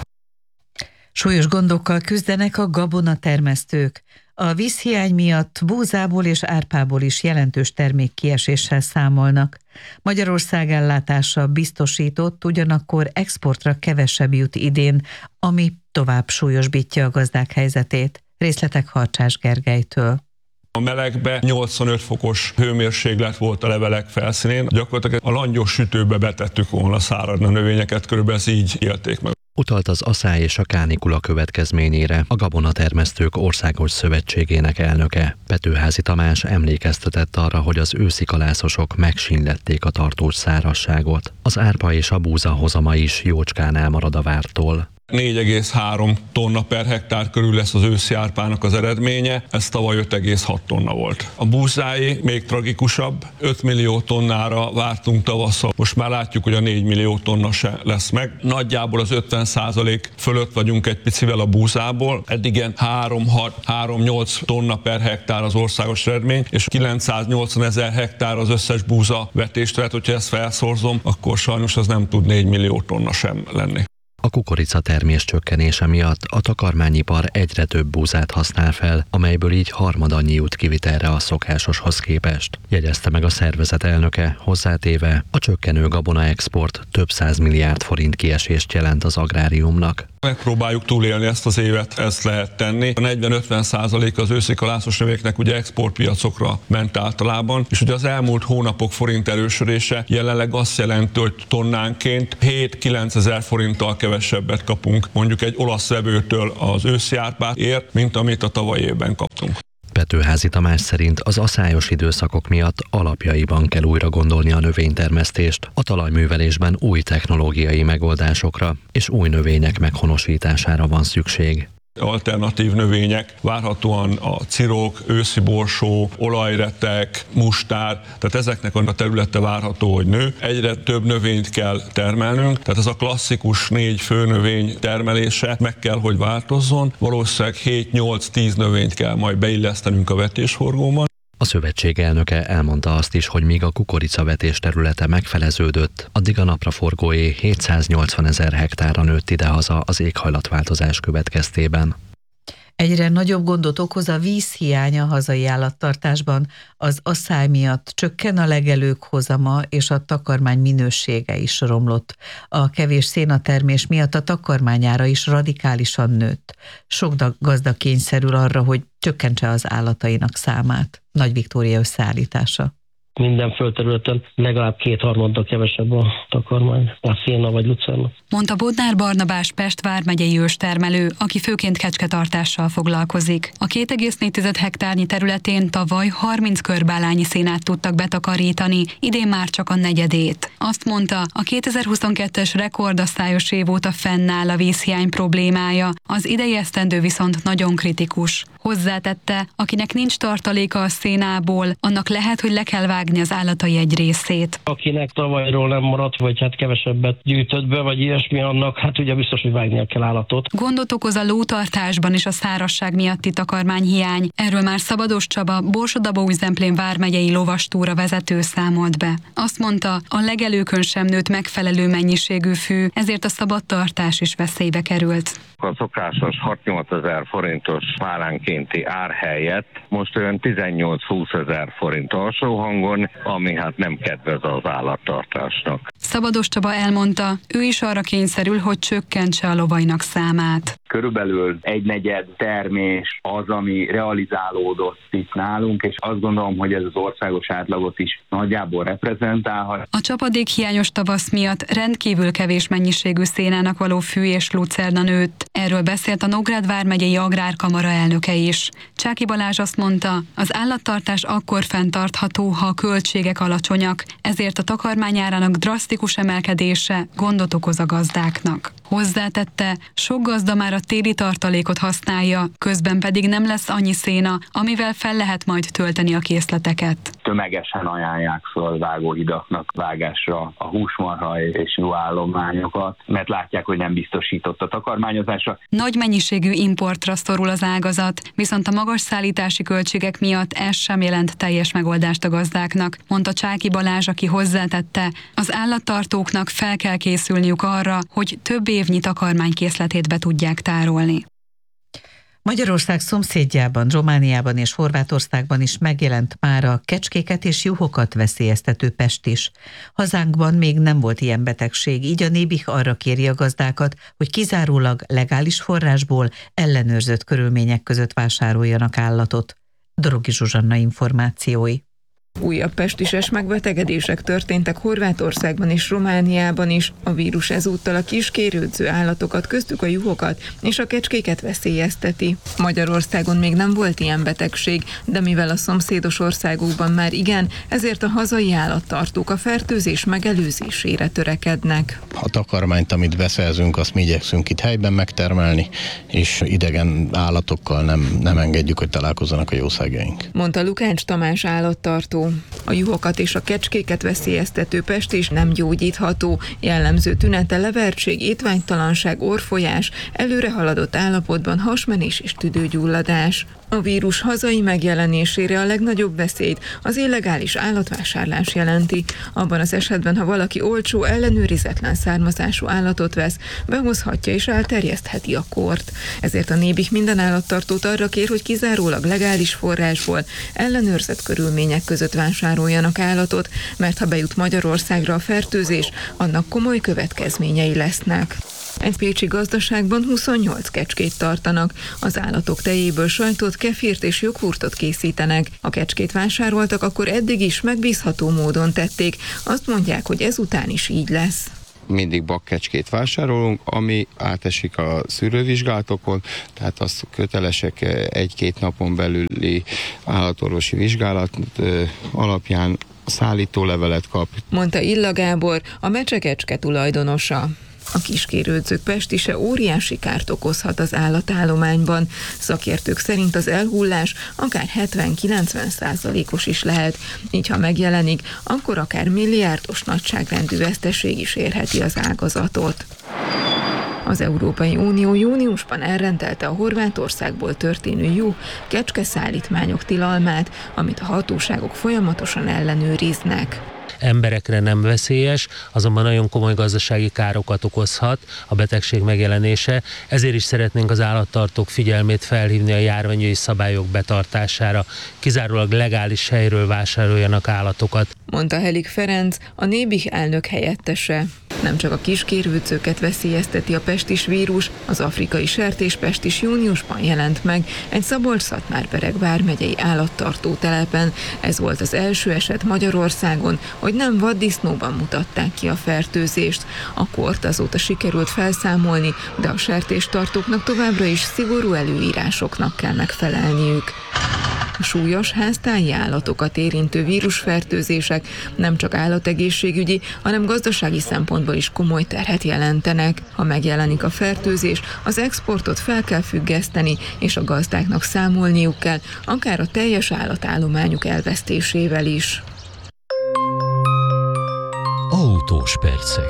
Súlyos gondokkal küzdenek a gabonatermesztők. A vízhiány miatt búzából és árpából is jelentős termékkieséssel számolnak. Magyarország ellátása biztosított, ugyanakkor exportra kevesebb jut idén, ami tovább súlyosbítja a gazdák helyzetét. Részletek Harcsás Gergelytől. A melegbe nyolcvanöt fokos hőmérséklet volt a levelek felszínén. Gyakorlatilag a langyos sütőbe betettük volna száradna növényeket, körülbelül ez így élték meg. Utalt az aszály és a kánikula következményére a Gabonatermesztők Országos Szövetségének elnöke. Petőházi Tamás emlékeztetett arra, hogy az őszi kalászosok megsínlették a tartós szárazságot. Az árpa és a búza hozama is jócskán elmarad a vártól. négy egész három tonna per hektár körül lesz az őszi árpának az eredménye, ez tavaly öt egész hat tonna volt. A búzáé még tragikusabb, öt millió tonnára vártunk tavasszal, most már látjuk, hogy a négy millió tonna se lesz meg. Nagyjából az ötven százalék fölött vagyunk egy picivel a búzából, eddig ilyen három hat három nyolc tonna per hektár az országos eredmény, és kilencszáznyolcvan ezer hektár az összes búza vetést, tehát hogyha ezt felszorzom, akkor sajnos az nem tud négy millió tonna sem lenni. A kukorica termés csökkenése miatt a takarmányipar egyre több búzát használ fel, amelyből így harmad annyi jut kivitelre a szokásoshoz képest. Jegyezte meg a szervezet elnöke, hozzátéve, a csökkenő gabona export több száz milliárd forint kiesést jelent az agráriumnak. Megpróbáljuk túlélni ezt az évet, ezt lehet tenni. A negyven-ötven százalék az őszi kalászos növényeknek ugye exportpiacokra ment általában, és ugye az elmúlt hónapok forint erősödése jelenleg azt jelenti, hogy tonnánként hét-kilenc ezer forinttal kevesebbet kapunk mondjuk egy olasz vevőtől az őszi árpáért, mint amit a tavalyi évben kaptunk. Petőházi Tamás szerint az aszályos időszakok miatt alapjaiban kell újra gondolni a növénytermesztést, a talajművelésben új technológiai megoldásokra és új növények meghonosítására van szükség. Alternatív növények, várhatóan a cirok, őszi borsó, olajretek, mustár, tehát ezeknek a területe várható, hogy nő. Egyre több növényt kell termelnünk, tehát ez a klasszikus négy főnövény termelése meg kell, hogy változzon. Valószínűleg hét-nyolc-tíz növényt kell majd beillesztenünk a vetésforgóban. A szövetség elnöke elmondta azt is, hogy míg a kukoricavetés területe megfeleződött, addig a napraforgóé hétszáznyolcvan ezer hektárra nőtt idehaza az éghajlatváltozás következtében. Egyre nagyobb gondot okoz a vízhiány a hazai állattartásban. Az asszály miatt csökken a legelők hozama, és a takarmány minősége is romlott. A kevés szénatermés miatt a takarmányára is radikálisan nőtt. Sok gazda kényszerül arra, hogy csökkentse az állatainak számát. Nagy Viktória összeállítása. Minden földterületen legalább kétharmaddal kevesebb a takarmány, a széna vagy lucerna. Mondta Bodnár Barnabás Pest vármegyei őstermelő, aki főként kecsketartással foglalkozik. A két egész négy hektárnyi területén tavaly harminc körbálányi szénát tudtak betakarítani, idén már csak a negyedét. Azt mondta, a kétezer-huszonkettes rekordasszályos év óta fennáll a vízhiány problémája, az idei esztendő viszont nagyon kritikus. Hozzátette, akinek nincs tartaléka a szénából, annak lehet, hogy le kell vágni az állatai egy részét. Akinek tavalyról nem maradt, vagy hát kevesebbet gyűjtött be, vagy ilyesmi, annak hát ugye biztos, hogy vágnia kell állatot. Gondot okoz a lótartásban is a szárazság miatti takarmányhiány. Erről már Szabados Csaba, Borsod-Abaúj-Zemplén vármegyei lovastúra vezető számolt be. Azt mondta, a legelőkön sem nőtt megfelelő mennyiségű fű, ezért a szabadtartás is veszélybe került. A szokásos hat-nyolc ezer forintos pálánkénti ár helyett most olyan tizennyolc-húsz ezer forint alsó hangon, ami hát nem kedvez az állattartásnak. Szabados Csaba elmondta, ő is arra kényszerül, hogy csökkentse a lovainak számát. Körülbelül egynegyed termés az, ami realizálódott itt nálunk, és azt gondolom, hogy ez az országos átlagot is nagyjából reprezentálhat. A csapadékhiányos tavasz miatt rendkívül kevés mennyiségű szénának való fű és lucerna nőtt. Erről beszélt a Nógrád vármegyei Agrárkamara elnöke is. Csáky Balázs azt mondta, az állattartás akkor fenntartható, ha a költségek alacsonyak, ezért a takarmányárának drasztikus emelkedése gondot okoz a gazdáknak. Hozzátette, sok gazda már a téli tartalékot használja, közben pedig nem lesz annyi széna, amivel fel lehet majd tölteni a készleteket. Tömegesen ajánlják föl vágóhidaknak vágásra a húsmarha és juhállományokat, mert látják, hogy nem biztosított a takarmányozásra. Nagy mennyiségű importra szorul az ágazat, viszont a magas szállítási költségek miatt ez sem jelent teljes megoldást a gazdáknak, mondta Csáky Balázs, aki hozzátette, az állattartóknak fel kell készülniük arra, hogy több évnyi takarmánykészletét be tudják tárolni. Magyarország szomszédjában, Romániában és Horvátországban is megjelent már a kecskéket és juhokat veszélyeztető pest is. Hazánkban még nem volt ilyen betegség, így a Nébih arra kéri a gazdákat, hogy kizárólag legális forrásból ellenőrzött körülmények között vásároljanak állatot. Dorogi Zsuzsanna információi. Újabb pestises megbetegedések történtek Horvátországban és Romániában is. A vírus ezúttal a kiskérődző állatokat, köztük a juhokat és a kecskéket veszélyezteti. Magyarországon még nem volt ilyen betegség, de mivel a szomszédos országokban már igen, ezért a hazai állattartók a fertőzés megelőzésére törekednek. A takarmányt, amit beszerzünk, azt mi igyekszünk itt helyben megtermelni, és idegen állatokkal nem, nem engedjük, hogy találkozzanak a jószágaink. Mondta Lukács Tamás állattartó. A juhokat és a kecskéket veszélyeztető pest is nem gyógyítható. Jellemző tünete levertség, étvágytalanság, orrfolyás, előre haladott állapotban hasmenés és tüdőgyulladás. A vírus hazai megjelenésére a legnagyobb veszélyt az illegális állatvásárlás jelenti. Abban az esetben, ha valaki olcsó, ellenőrizetlen származású állatot vesz, behozhatja és elterjesztheti a kort. Ezért a Nébih minden állattartót arra kér, hogy kizárólag legális forrásból, ellenőrzött körülmények között vásároljanak állatot, mert ha bejut Magyarországra a fertőzés, annak komoly következményei lesznek. Egy pécsi gazdaságban huszonnyolc kecskét tartanak. Az állatok tejéből sajtot, kefírt és joghurtot készítenek. A kecskét vásároltak, akkor eddig is megbízható módon tették. Azt mondják, hogy ezután is így lesz. Mindig bakkecskét vásárolunk, ami átesik a szűrővizsgálatokon, tehát azt kötelesek egy-két napon belüli állatorvosi vizsgálat alapján szállítólevelet kap. Mondta Illa Gábor, a Mecsekecske tulajdonosa. A kiskérődzők pestise óriási kárt okozhat az állatállományban. Szakértők szerint az elhullás akár hetven-kilencven százalékos is lehet. Így ha megjelenik, akkor akár milliárdos nagyságrendű veszteség is érheti az ágazatot. Az Európai Unió júniusban elrendelte a Horvátországból történő juh, kecske szállítmányok tilalmát, amit a hatóságok folyamatosan ellenőriznek. Emberekre nem veszélyes, azonban nagyon komoly gazdasági károkat okozhat a betegség megjelenése, ezért is szeretnénk az állattartók figyelmét felhívni a járványügyi szabályok betartására, kizárólag legális helyről vásároljanak állatokat. Mondta Helik Ferenc, a Nébih elnök helyettese. Nem csak a kiskérődzőket veszélyezteti a pestis vírus, az afrikai sertéspest is júniusban jelent meg egy Szabolcs-Szatmár-Bereg vármegyei állattartó telepen. Ez volt az első eset Magyarországon, hogy nem vaddisznóban mutatták ki a fertőzést. A kort azóta sikerült felszámolni, de a sertéstartóknak továbbra is szigorú előírásoknak kell megfelelniük. A súlyos háztáji állatokat érintő vírusfertőzések nem csak állategészségügyi, hanem gazdasági szempontból is komoly terhet jelentenek. Ha megjelenik a fertőzés, az exportot fel kell függeszteni, és a gazdáknak számolniuk kell, akár a teljes állatállományuk elvesztésével is. Autós percek.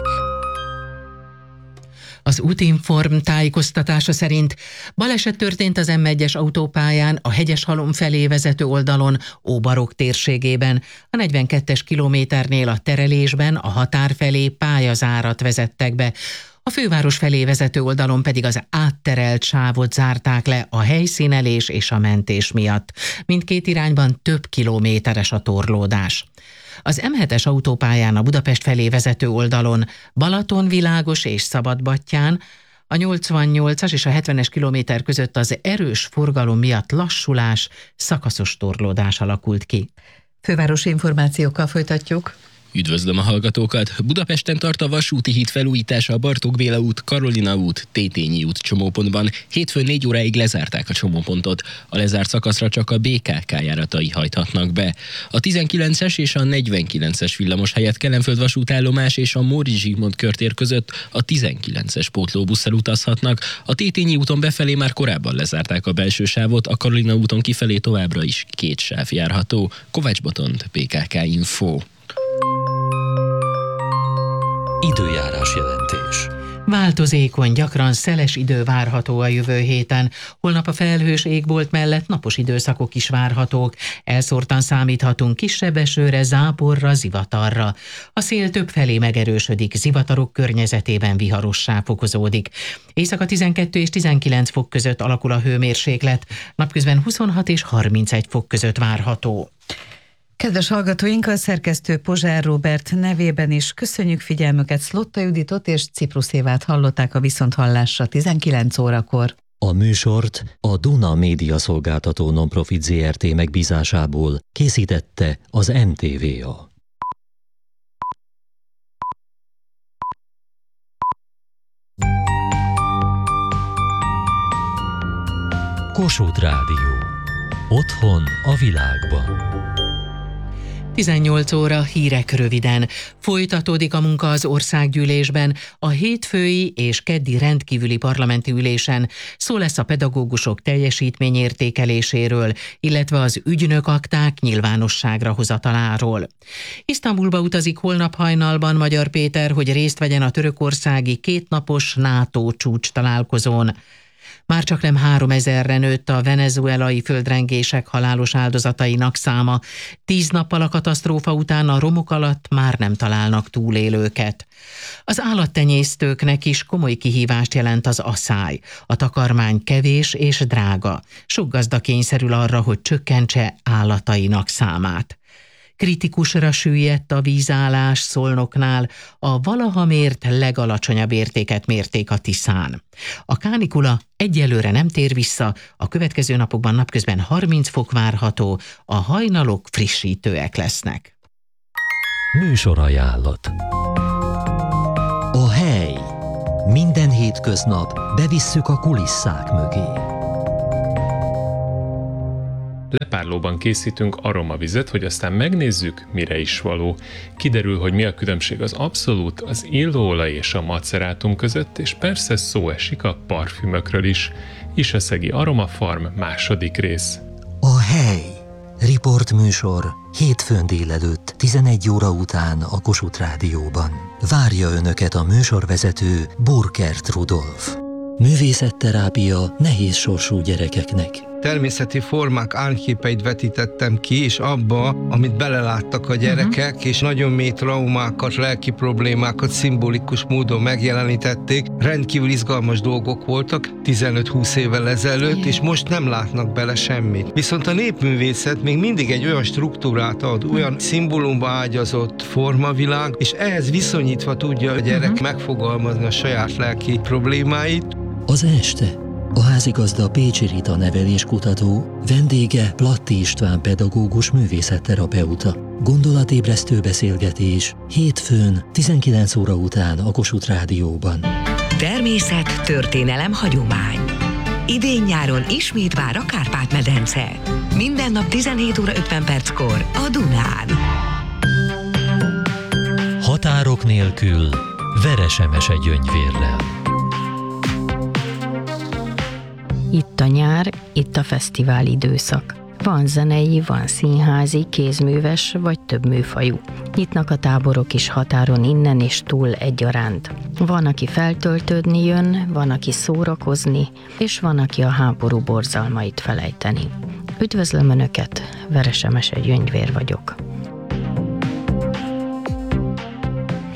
Az Útinform tájékoztatása szerint baleset történt az M egyes autópályán a Hegyeshalom felé vezető oldalon, Óbarok térségében. A negyvenkettes kilométernél a terelésben a határ felé pályazárat vezettek be. A főváros felé vezető oldalon pedig az átterelt sávot zárták le a helyszínelés és a mentés miatt. Mindkét irányban több kilométeres a torlódás. Az M hetes autópályán a Budapest felé vezető oldalon Balatonvilágos és Szabadbattyán, A nyolcvannyolcas és a hetvenes kilométer között az erős forgalom miatt lassulás, szakaszos torlódás alakult ki. Fővárosi információkkal folytatjuk. Üdvözlöm a hallgatókat! Budapesten tart a vasúti híd felújítása a Bartók Béla út, Karolina út, Tétényi út csomópontban. Hétfőn négy óráig lezárták a csomópontot. A lezárt szakaszra csak a bé ká ká járatai hajthatnak be. A tizenkilences és a negyvenkilences villamos helyett Kelenföld vasútállomás és a Móricz Zsigmond körtér között a tizenkilences pótlóbusszal utazhatnak. A Tétényi úton befelé már korábban lezárták a belső sávot, a Karolina úton kifelé továbbra is két sáv járható. Kovács Botond, bé ká ká Info. Időjárás jelentés. Változékony, gyakran szeles idő várható a jövő héten. Holnap a felhős égbolt mellett napos időszakok is várhatók. Elszórtan számíthatunk kisebb esőre, záporra, zivatarra. A szél több felé megerősödik, zivatarok környezetében viharossá fokozódik. Éjszaka tizenkettő és tizenkilenc fok között alakul a hőmérséklet, napközben huszonhat és harmincegy fok között várható. Kedves hallgatóink, a szerkesztő Pozsár Róbert nevében is köszönjük figyelmüket. Szlotta Juditot és Ciprus Évát hallották a viszonthallásra tizenkilenc órakor. A műsort a Duna Média Szolgáltató Nonprofit zé er té megbízásából készítette az em té vé á. Kossuth Rádió. Otthon a világban. tizennyolc óra, hírek röviden. Folytatódik a munka az országgyűlésben. A hétfői és keddi rendkívüli parlamenti ülésen szó lesz a pedagógusok teljesítményértékeléséről, illetve az ügynökakták nyilvánosságra hozataláról. Isztambulba utazik holnap hajnalban Magyar Péter, hogy részt vegyen a törökországi kétnapos NATO csúcs találkozón. Már csak nem háromezerre nőtt a venezuelai földrengések halálos áldozatainak száma. Tíz nappal a katasztrófa után a romok alatt már nem találnak túlélőket. Az állattenyésztőknek is komoly kihívást jelent az aszály. A takarmány kevés és drága. Sok gazda kényszerül arra, hogy csökkentse állatainak számát. Kritikusra süllyedt a vízállás Szolnoknál, a valaha mért legalacsonyabb értéket mérték a Tiszán. A kánikula egyelőre nem tér vissza, a következő napokban napközben harminc fok várható, a hajnalok frissítőek lesznek. Műsorajánlat. A hely. Minden hétköznap bevisszük a kulisszák mögé. Lepárlóban készítünk aromavizet, hogy aztán megnézzük, mire is való. Kiderül, hogy mi a különbség az abszolút, az illóolaj és a macerátum között, és persze szó esik a parfümökről is. Iseszegi Aromafarm második rész. A hely. Riportműsor hétfőn délelőtt tizenegy óra után a Kossuth Rádióban. Várja Önöket a műsorvezető Burkert Rudolf. Művészetterápia nehéz sorsú gyerekeknek. Természeti formák árképeit vetítettem ki, és abba, amit beleláttak a gyerekek, uh-huh. és nagyon mély traumákat, lelki problémákat szimbolikus módon megjelenítették. Rendkívül izgalmas dolgok voltak tizenöt-húsz évvel ezelőtt, yeah. és most nem látnak bele semmit. Viszont a népművészet még mindig egy olyan struktúrát ad, olyan szimbólumba ágyazott formavilág, és ehhez viszonyítva tudja a gyerek uh-huh. megfogalmazni a saját lelki problémáit. Az este a házigazda Pécsi Rita neveléskutató, vendége Platti István pedagógus művészetterapeuta. Gondolatébresztő beszélgetés hétfőn tizenkilenc óra után a Kossuth Rádióban. Természet, történelem, hagyomány. Idén-nyáron ismét vár a Kárpát-medence. Minden nap tizenhét óra ötven perckor a Dunán. Határok nélkül Veresemese Gyöngyvérrel. Itt a nyár, itt a fesztivál időszak. Van zenei, van színházi, kézműves vagy több műfajú. Nyitnak a táborok is határon innen és túl egyaránt. Van, aki feltöltődni jön, van, aki szórakozni, és van, aki a háború borzalmait felejteni. Üdvözlöm Önöket, Veresemese Gyöngyvér vagyok.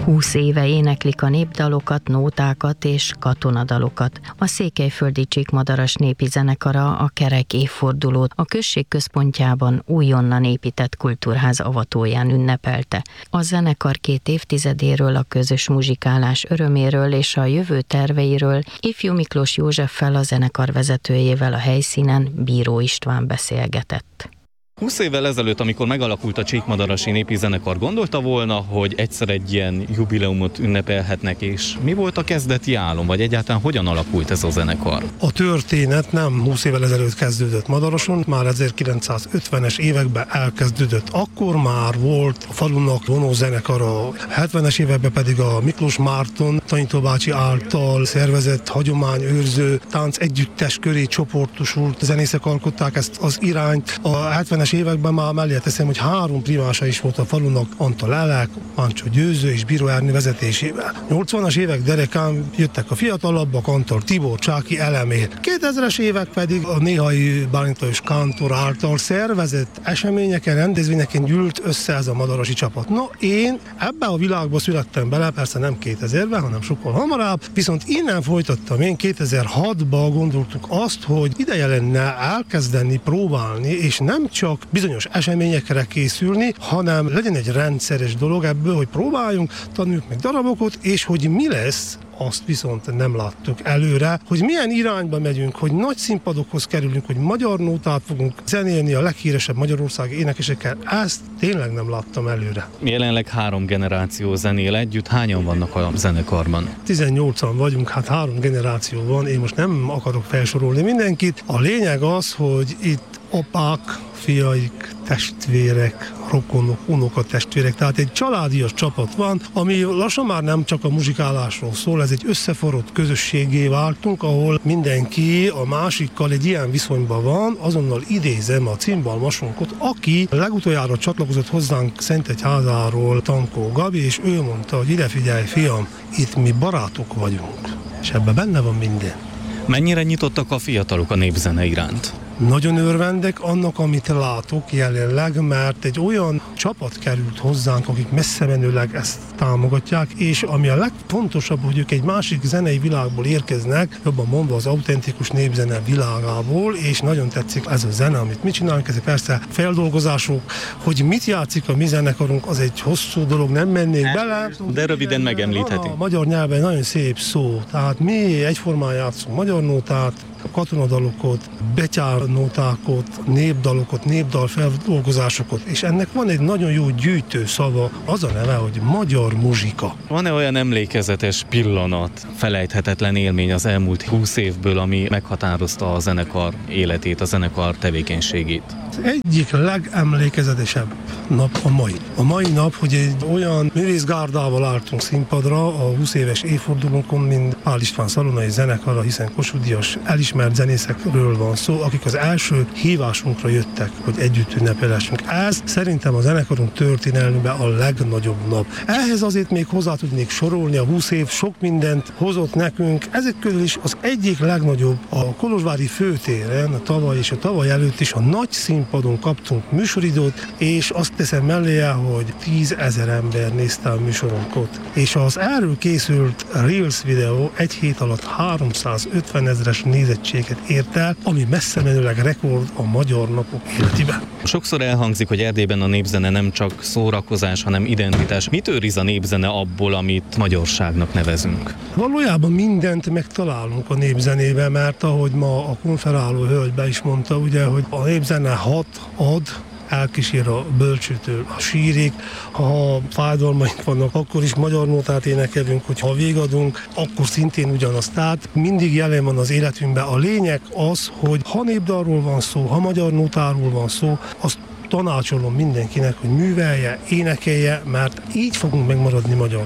Húsz éve éneklik a népdalokat, nótákat és katonadalokat. A székelyföldi Csíkmadaras népi zenekara a kerek évfordulót a község központjában újonnan épített kultúrház avatóján ünnepelte. A zenekar két évtizedéről, a közös muzsikálás öröméről és a jövő terveiről ifjú Miklós Józseffel, a zenekar vezetőjével a helyszínen Bíró István beszélgetett. húsz évvel ezelőtt, amikor megalakult a Csíkmadarasi Népi Zenekar, gondolta volna, hogy egyszer egy ilyen jubileumot ünnepelhetnek, és mi volt a kezdeti álom, vagy egyáltalán hogyan alakult ez a zenekar? A történet nem húsz évvel ezelőtt kezdődött Madaroson, már ezerkilencszázötvenes években elkezdődött. Akkor már volt a falunak vonó zenekara, hetvenes években pedig a Miklós Márton tanítóbácsi által szervezett hagyományőrző tánc együttes köré csoportosult zenészek alkották ezt az irányt. A hetvenes években már mellé teszem, hogy három primása is volt a falunak, Antal Elek, Pancsó Győző és Bíró Ernő vezetésével. nyolcvanas évek derekán jöttek a fiatalabbak, Antal Tibor, Csáki Elemér. kétezres évek pedig a néhai Bálint Lajos kántor által szervezett eseményeken, rendezvényeken gyűlt össze ez a madarasi csapat. Na, én ebbe a világba születtem bele, persze nem kétezerben, hanem sokkal hamarabb, viszont innen folytattam én kétezer-hatban gondoltuk azt, hogy ideje lenne elkezdeni próbálni, és nem csak bizonyos eseményekre készülni, hanem legyen egy rendszeres dolog ebből, hogy próbáljunk, tanuljunk meg darabokat, és hogy mi lesz, azt viszont nem láttuk előre, hogy milyen irányba megyünk, hogy nagy színpadokhoz kerülünk, hogy magyar nótát fogunk zenélni a leghíresebb magyarországi énekesekkel, ezt tényleg nem láttam előre. Jelenleg három generáció zenél együtt, hányan vannak a zenekarban? tizennyolcan vagyunk, hát három generáció van, én most nem akarok felsorolni mindenkit. A lényeg az, hogy itt apák, fiaik, testvérek, rokonok, unokatestvérek, tehát egy családias csapat van, ami lassan már nem csak a muzsikálásról szól, ez egy összeforrott közösségé váltunk, ahol mindenki a másikkal egy ilyen viszonyban van, azonnal idézem a cimbalmasunkat, aki legutoljára csatlakozott hozzánk Szentegyházáról, Tankó Gabi, és ő mondta, hogy ide figyelj, fiam, itt mi barátok vagyunk, és ebben benne van minden. Mennyire nyitottak a fiatalok a népzene iránt? Nagyon örvendek annak, amit látok jelenleg, mert egy olyan csapat került hozzánk, akik messze menőleg ezt támogatják, és ami a legfontosabb, hogy ők egy másik zenei világból érkeznek, jobban mondva az autentikus népzene világából, és nagyon tetszik ez a zene, amit mi csinálunk, ez persze feldolgozások, hogy mit játszik a mi zenekarunk, az egy hosszú dolog, nem mennék bele. De röviden megemlítheti. A magyar nyelven nagyon szép szó, tehát mi egyformán játszunk magyar nótát, katonadalokat, betyárnótákat, népdalokat, népdalfeldolgozásokat, és ennek van egy nagyon jó gyűjtő szava, az a neve, hogy magyar muzsika. Van-e olyan emlékezetes pillanat, felejthetetlen élmény az elmúlt húsz évből, ami meghatározta a zenekar életét, a zenekar tevékenységét? Az egyik legemlékezetesebb nap a mai. A mai nap, hogy egy olyan művészgárdával álltunk színpadra a húsz éves évfordulónkon, mint Pál István szalonai zenekara, hiszen Kossuth Díjas elismert zenészekről van szó, akik az első hívásunkra jöttek, hogy együtt ünnepelhessünk. Ez szerintem a zenekarunk történelmében a legnagyobb nap. Ehhez azért még hozzá tudnék sorolni, a húsz év sok mindent hozott nekünk. Ezek közül is az egyik legnagyobb a Kolozsvári főtéren, a tavaly és a tavaly előtt is a nagy színpadon kaptunk műsoridőt, és azt teszem melléje, hogy tízezer ember nézte a műsorunkat. És az erről készült Reels videó egy hét alatt háromszázötven ezres nézettséget ért el, ami messze menőleg rekord a magyar napok életében. Sokszor elhangzik, hogy Erdélyben a népzene nem csak szórakozás, hanem identitás. Mit őriz a népzene abból, amit magyarságnak nevezünk? Valójában mindent megtalálunk a népzenében, mert ahogy ma a konferáló hölgybe is mondta, ugye, hogy a népzene hat, ad, elkísér a bölcsőtől a sírig, ha fájdalmaink vannak, akkor is magyar nótát énekelünk, hogy ha végadunk, akkor szintén ugyanaz. Tehát mindig jelen van az életünkben. A lényeg az, hogy ha népdalról van szó, ha magyar nótáról van szó, azt tanácsolom mindenkinek, hogy művelje, énekelje, mert így fogunk megmaradni magyarnak.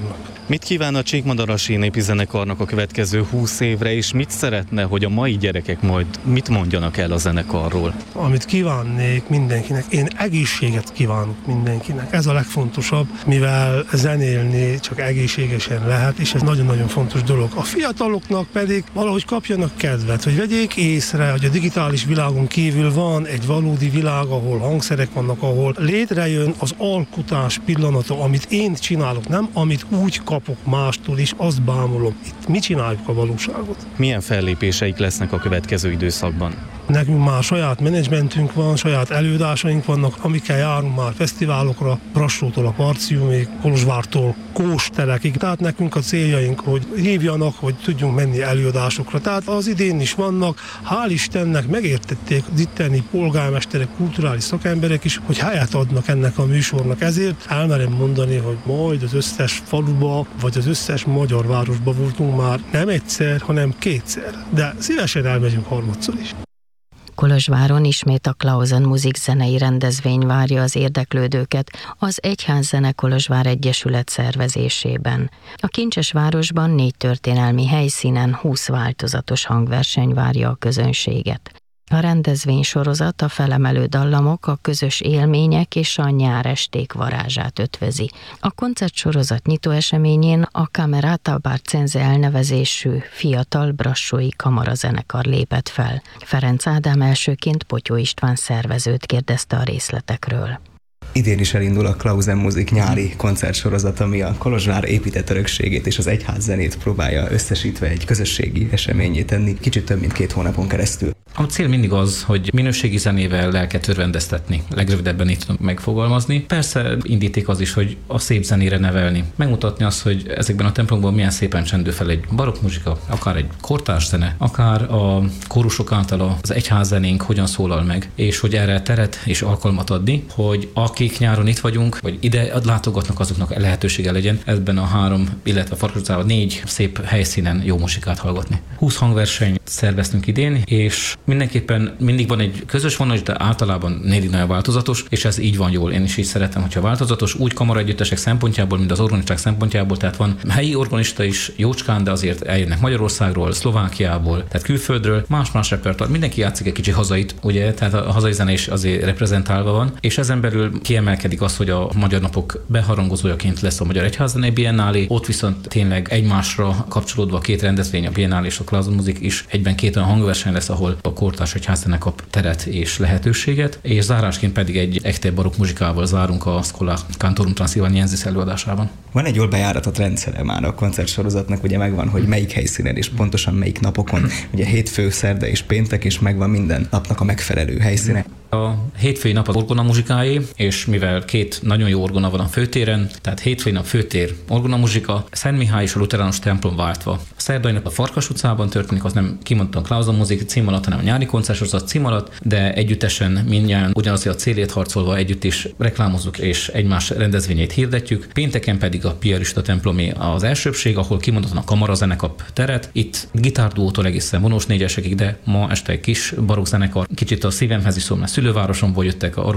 Mit kíván a Csíkmadarasi Népizenekarnak a következő húsz évre, és mit szeretne, hogy a mai gyerekek majd mit mondjanak el a zenekarról? Amit kívánnék mindenkinek, én egészséget kívánok mindenkinek. Ez a legfontosabb, mivel zenélni csak egészségesen lehet, és ez nagyon-nagyon fontos dolog. A fiataloknak pedig valahogy kapjanak kedvet, hogy vegyék észre, hogy a digitális világon kívül van egy valódi világ, ahol hangszerek vannak, ahol létrejön az alkotás pillanata, amit én csinálok, nem amit úgy kapok mástól, és azt bámulom. Itt mi csináljuk a valóságot. Milyen fellépéseik lesznek a következő időszakban? Nekünk már saját menedzsmentünk van, saját előadásaink vannak, amikkel járunk már fesztiválokra, Brassótól a Parciumig, Kolozsvártól Kósterekig. Tehát nekünk a céljaink, hogy hívjanak, hogy tudjunk menni előadásokra. Tehát az idén is vannak, hál' Istennek megértették az itteni polgármesterek, kulturális szakemberek is, hogy helyet adnak ennek a műsornak. Ezért elmerem mondani, hogy majd az összes faluba, vagy az összes magyar városba voltunk már nem egyszer, hanem kétszer. De szívesen elmegyünk harmadszor is. Kolozsváron ismét a Klausen Musik zenei rendezvény várja az érdeklődőket az Egyházzene Kolozsvár Egyesület szervezésében. A Kincsesvárosban négy történelmi helyszínen húsz változatos hangverseny várja a közönséget. A rendezvény sorozat a felemelő dallamok, a közös élmények és a nyáresték varázsát ötvözi. A koncertsorozat nyitó eseményén a Camerata Barcenze elnevezésű fiatal brassói kamarazenekar lépett fel. Ferenc Ádám elsőként Potyó István szervezőt kérdezte a részletekről. Idén is elindul a Klausen Musik nyári koncertsorozat, ami a Kolozsvár épített örökségét és az egyház zenét próbálja összesítve egy közösségi eseményé tenni, kicsit több mint két hónapon keresztül. A cél mindig az, hogy minőségi zenével lelket örvendeztetni. Legrövidebben itt tudom megfogalmazni. Persze indíték az is, hogy a szép zenére nevelni. Megmutatni azt, hogy ezekben a templomban milyen szépen csendül fel egy barokk muzsika, akár egy kortárs zene, akár a kórusok által az egyház zenénk hogyan szólal meg, és hogy erre teret és alkalmat adni, hogy akik nyáron itt vagyunk, vagy ide látogatnak, azoknak lehetősége legyen ebben a három, illetve a Farkas utcában négy szép helyszínen jó muzsikát hallgatni. húsz hangversenyt szerveztünk idén, és mindenképpen mindig van egy közös vonal, de általában négy nagyon változatos, és ez így van jól. Én is így szeretem, hogyha változatos, úgy kamaraegyüttesek szempontjából, mint az organisták szempontjából, tehát van helyi organista is jócskán, de azért eljönnek Magyarországról, Szlovákiából, tehát külföldről, más-más repertoár. Mindenki játszik egy kicsi hazait, ugye, tehát a hazai zene is azért reprezentálva van, és ezen belül kiemelkedik az, hogy a Magyar Napok beharangozójaként lesz a Magyar Egyházzenei Biennálé, ott viszont tényleg egymásra kapcsolódva a két rendezvény, a Biennálé és a Klausen Musik is egyben két olyan hangverseny lesz, ahol a kortárs egyházzene kap teret és lehetőséget, és zárásként pedig egy echte barokk muzsikával zárunk a Schola Cantorum Transylvaniensis előadásában. Van egy jól bejáratott rendszere már a koncertsorozatnak, ugye megvan, hogy melyik helyszínen és pontosan melyik napokon, ugye hétfő, szerda és péntek, és megvan minden napnak a megfelelő helyszíne. A hétfői nap az orgona muzsikáé, és mivel két nagyon jó orgona van a főtéren, tehát hétfői nap főtér orgona muzsika, Szent Mihály és a Luteránus templom váltva. A szerdai nap a Farkas utcában történik, az nem kimondottan Klausen Musik cím alatt, hanem a nyári koncertsorozat cím alatt, de együttesen mindjárt ugyanazért a célért harcolva együtt is reklámozzuk és egymás rendezvényét hirdetjük. Pénteken pedig a Piarista templomé az elsőbbség, ahol kimondottan a kamarazene kap teret. Itt gitárduótól egészen vonós négyesekig, de ma este egy kis barokk zenekar, kicsit a szívemhez is szól, mert szülővárosomból jöttek, a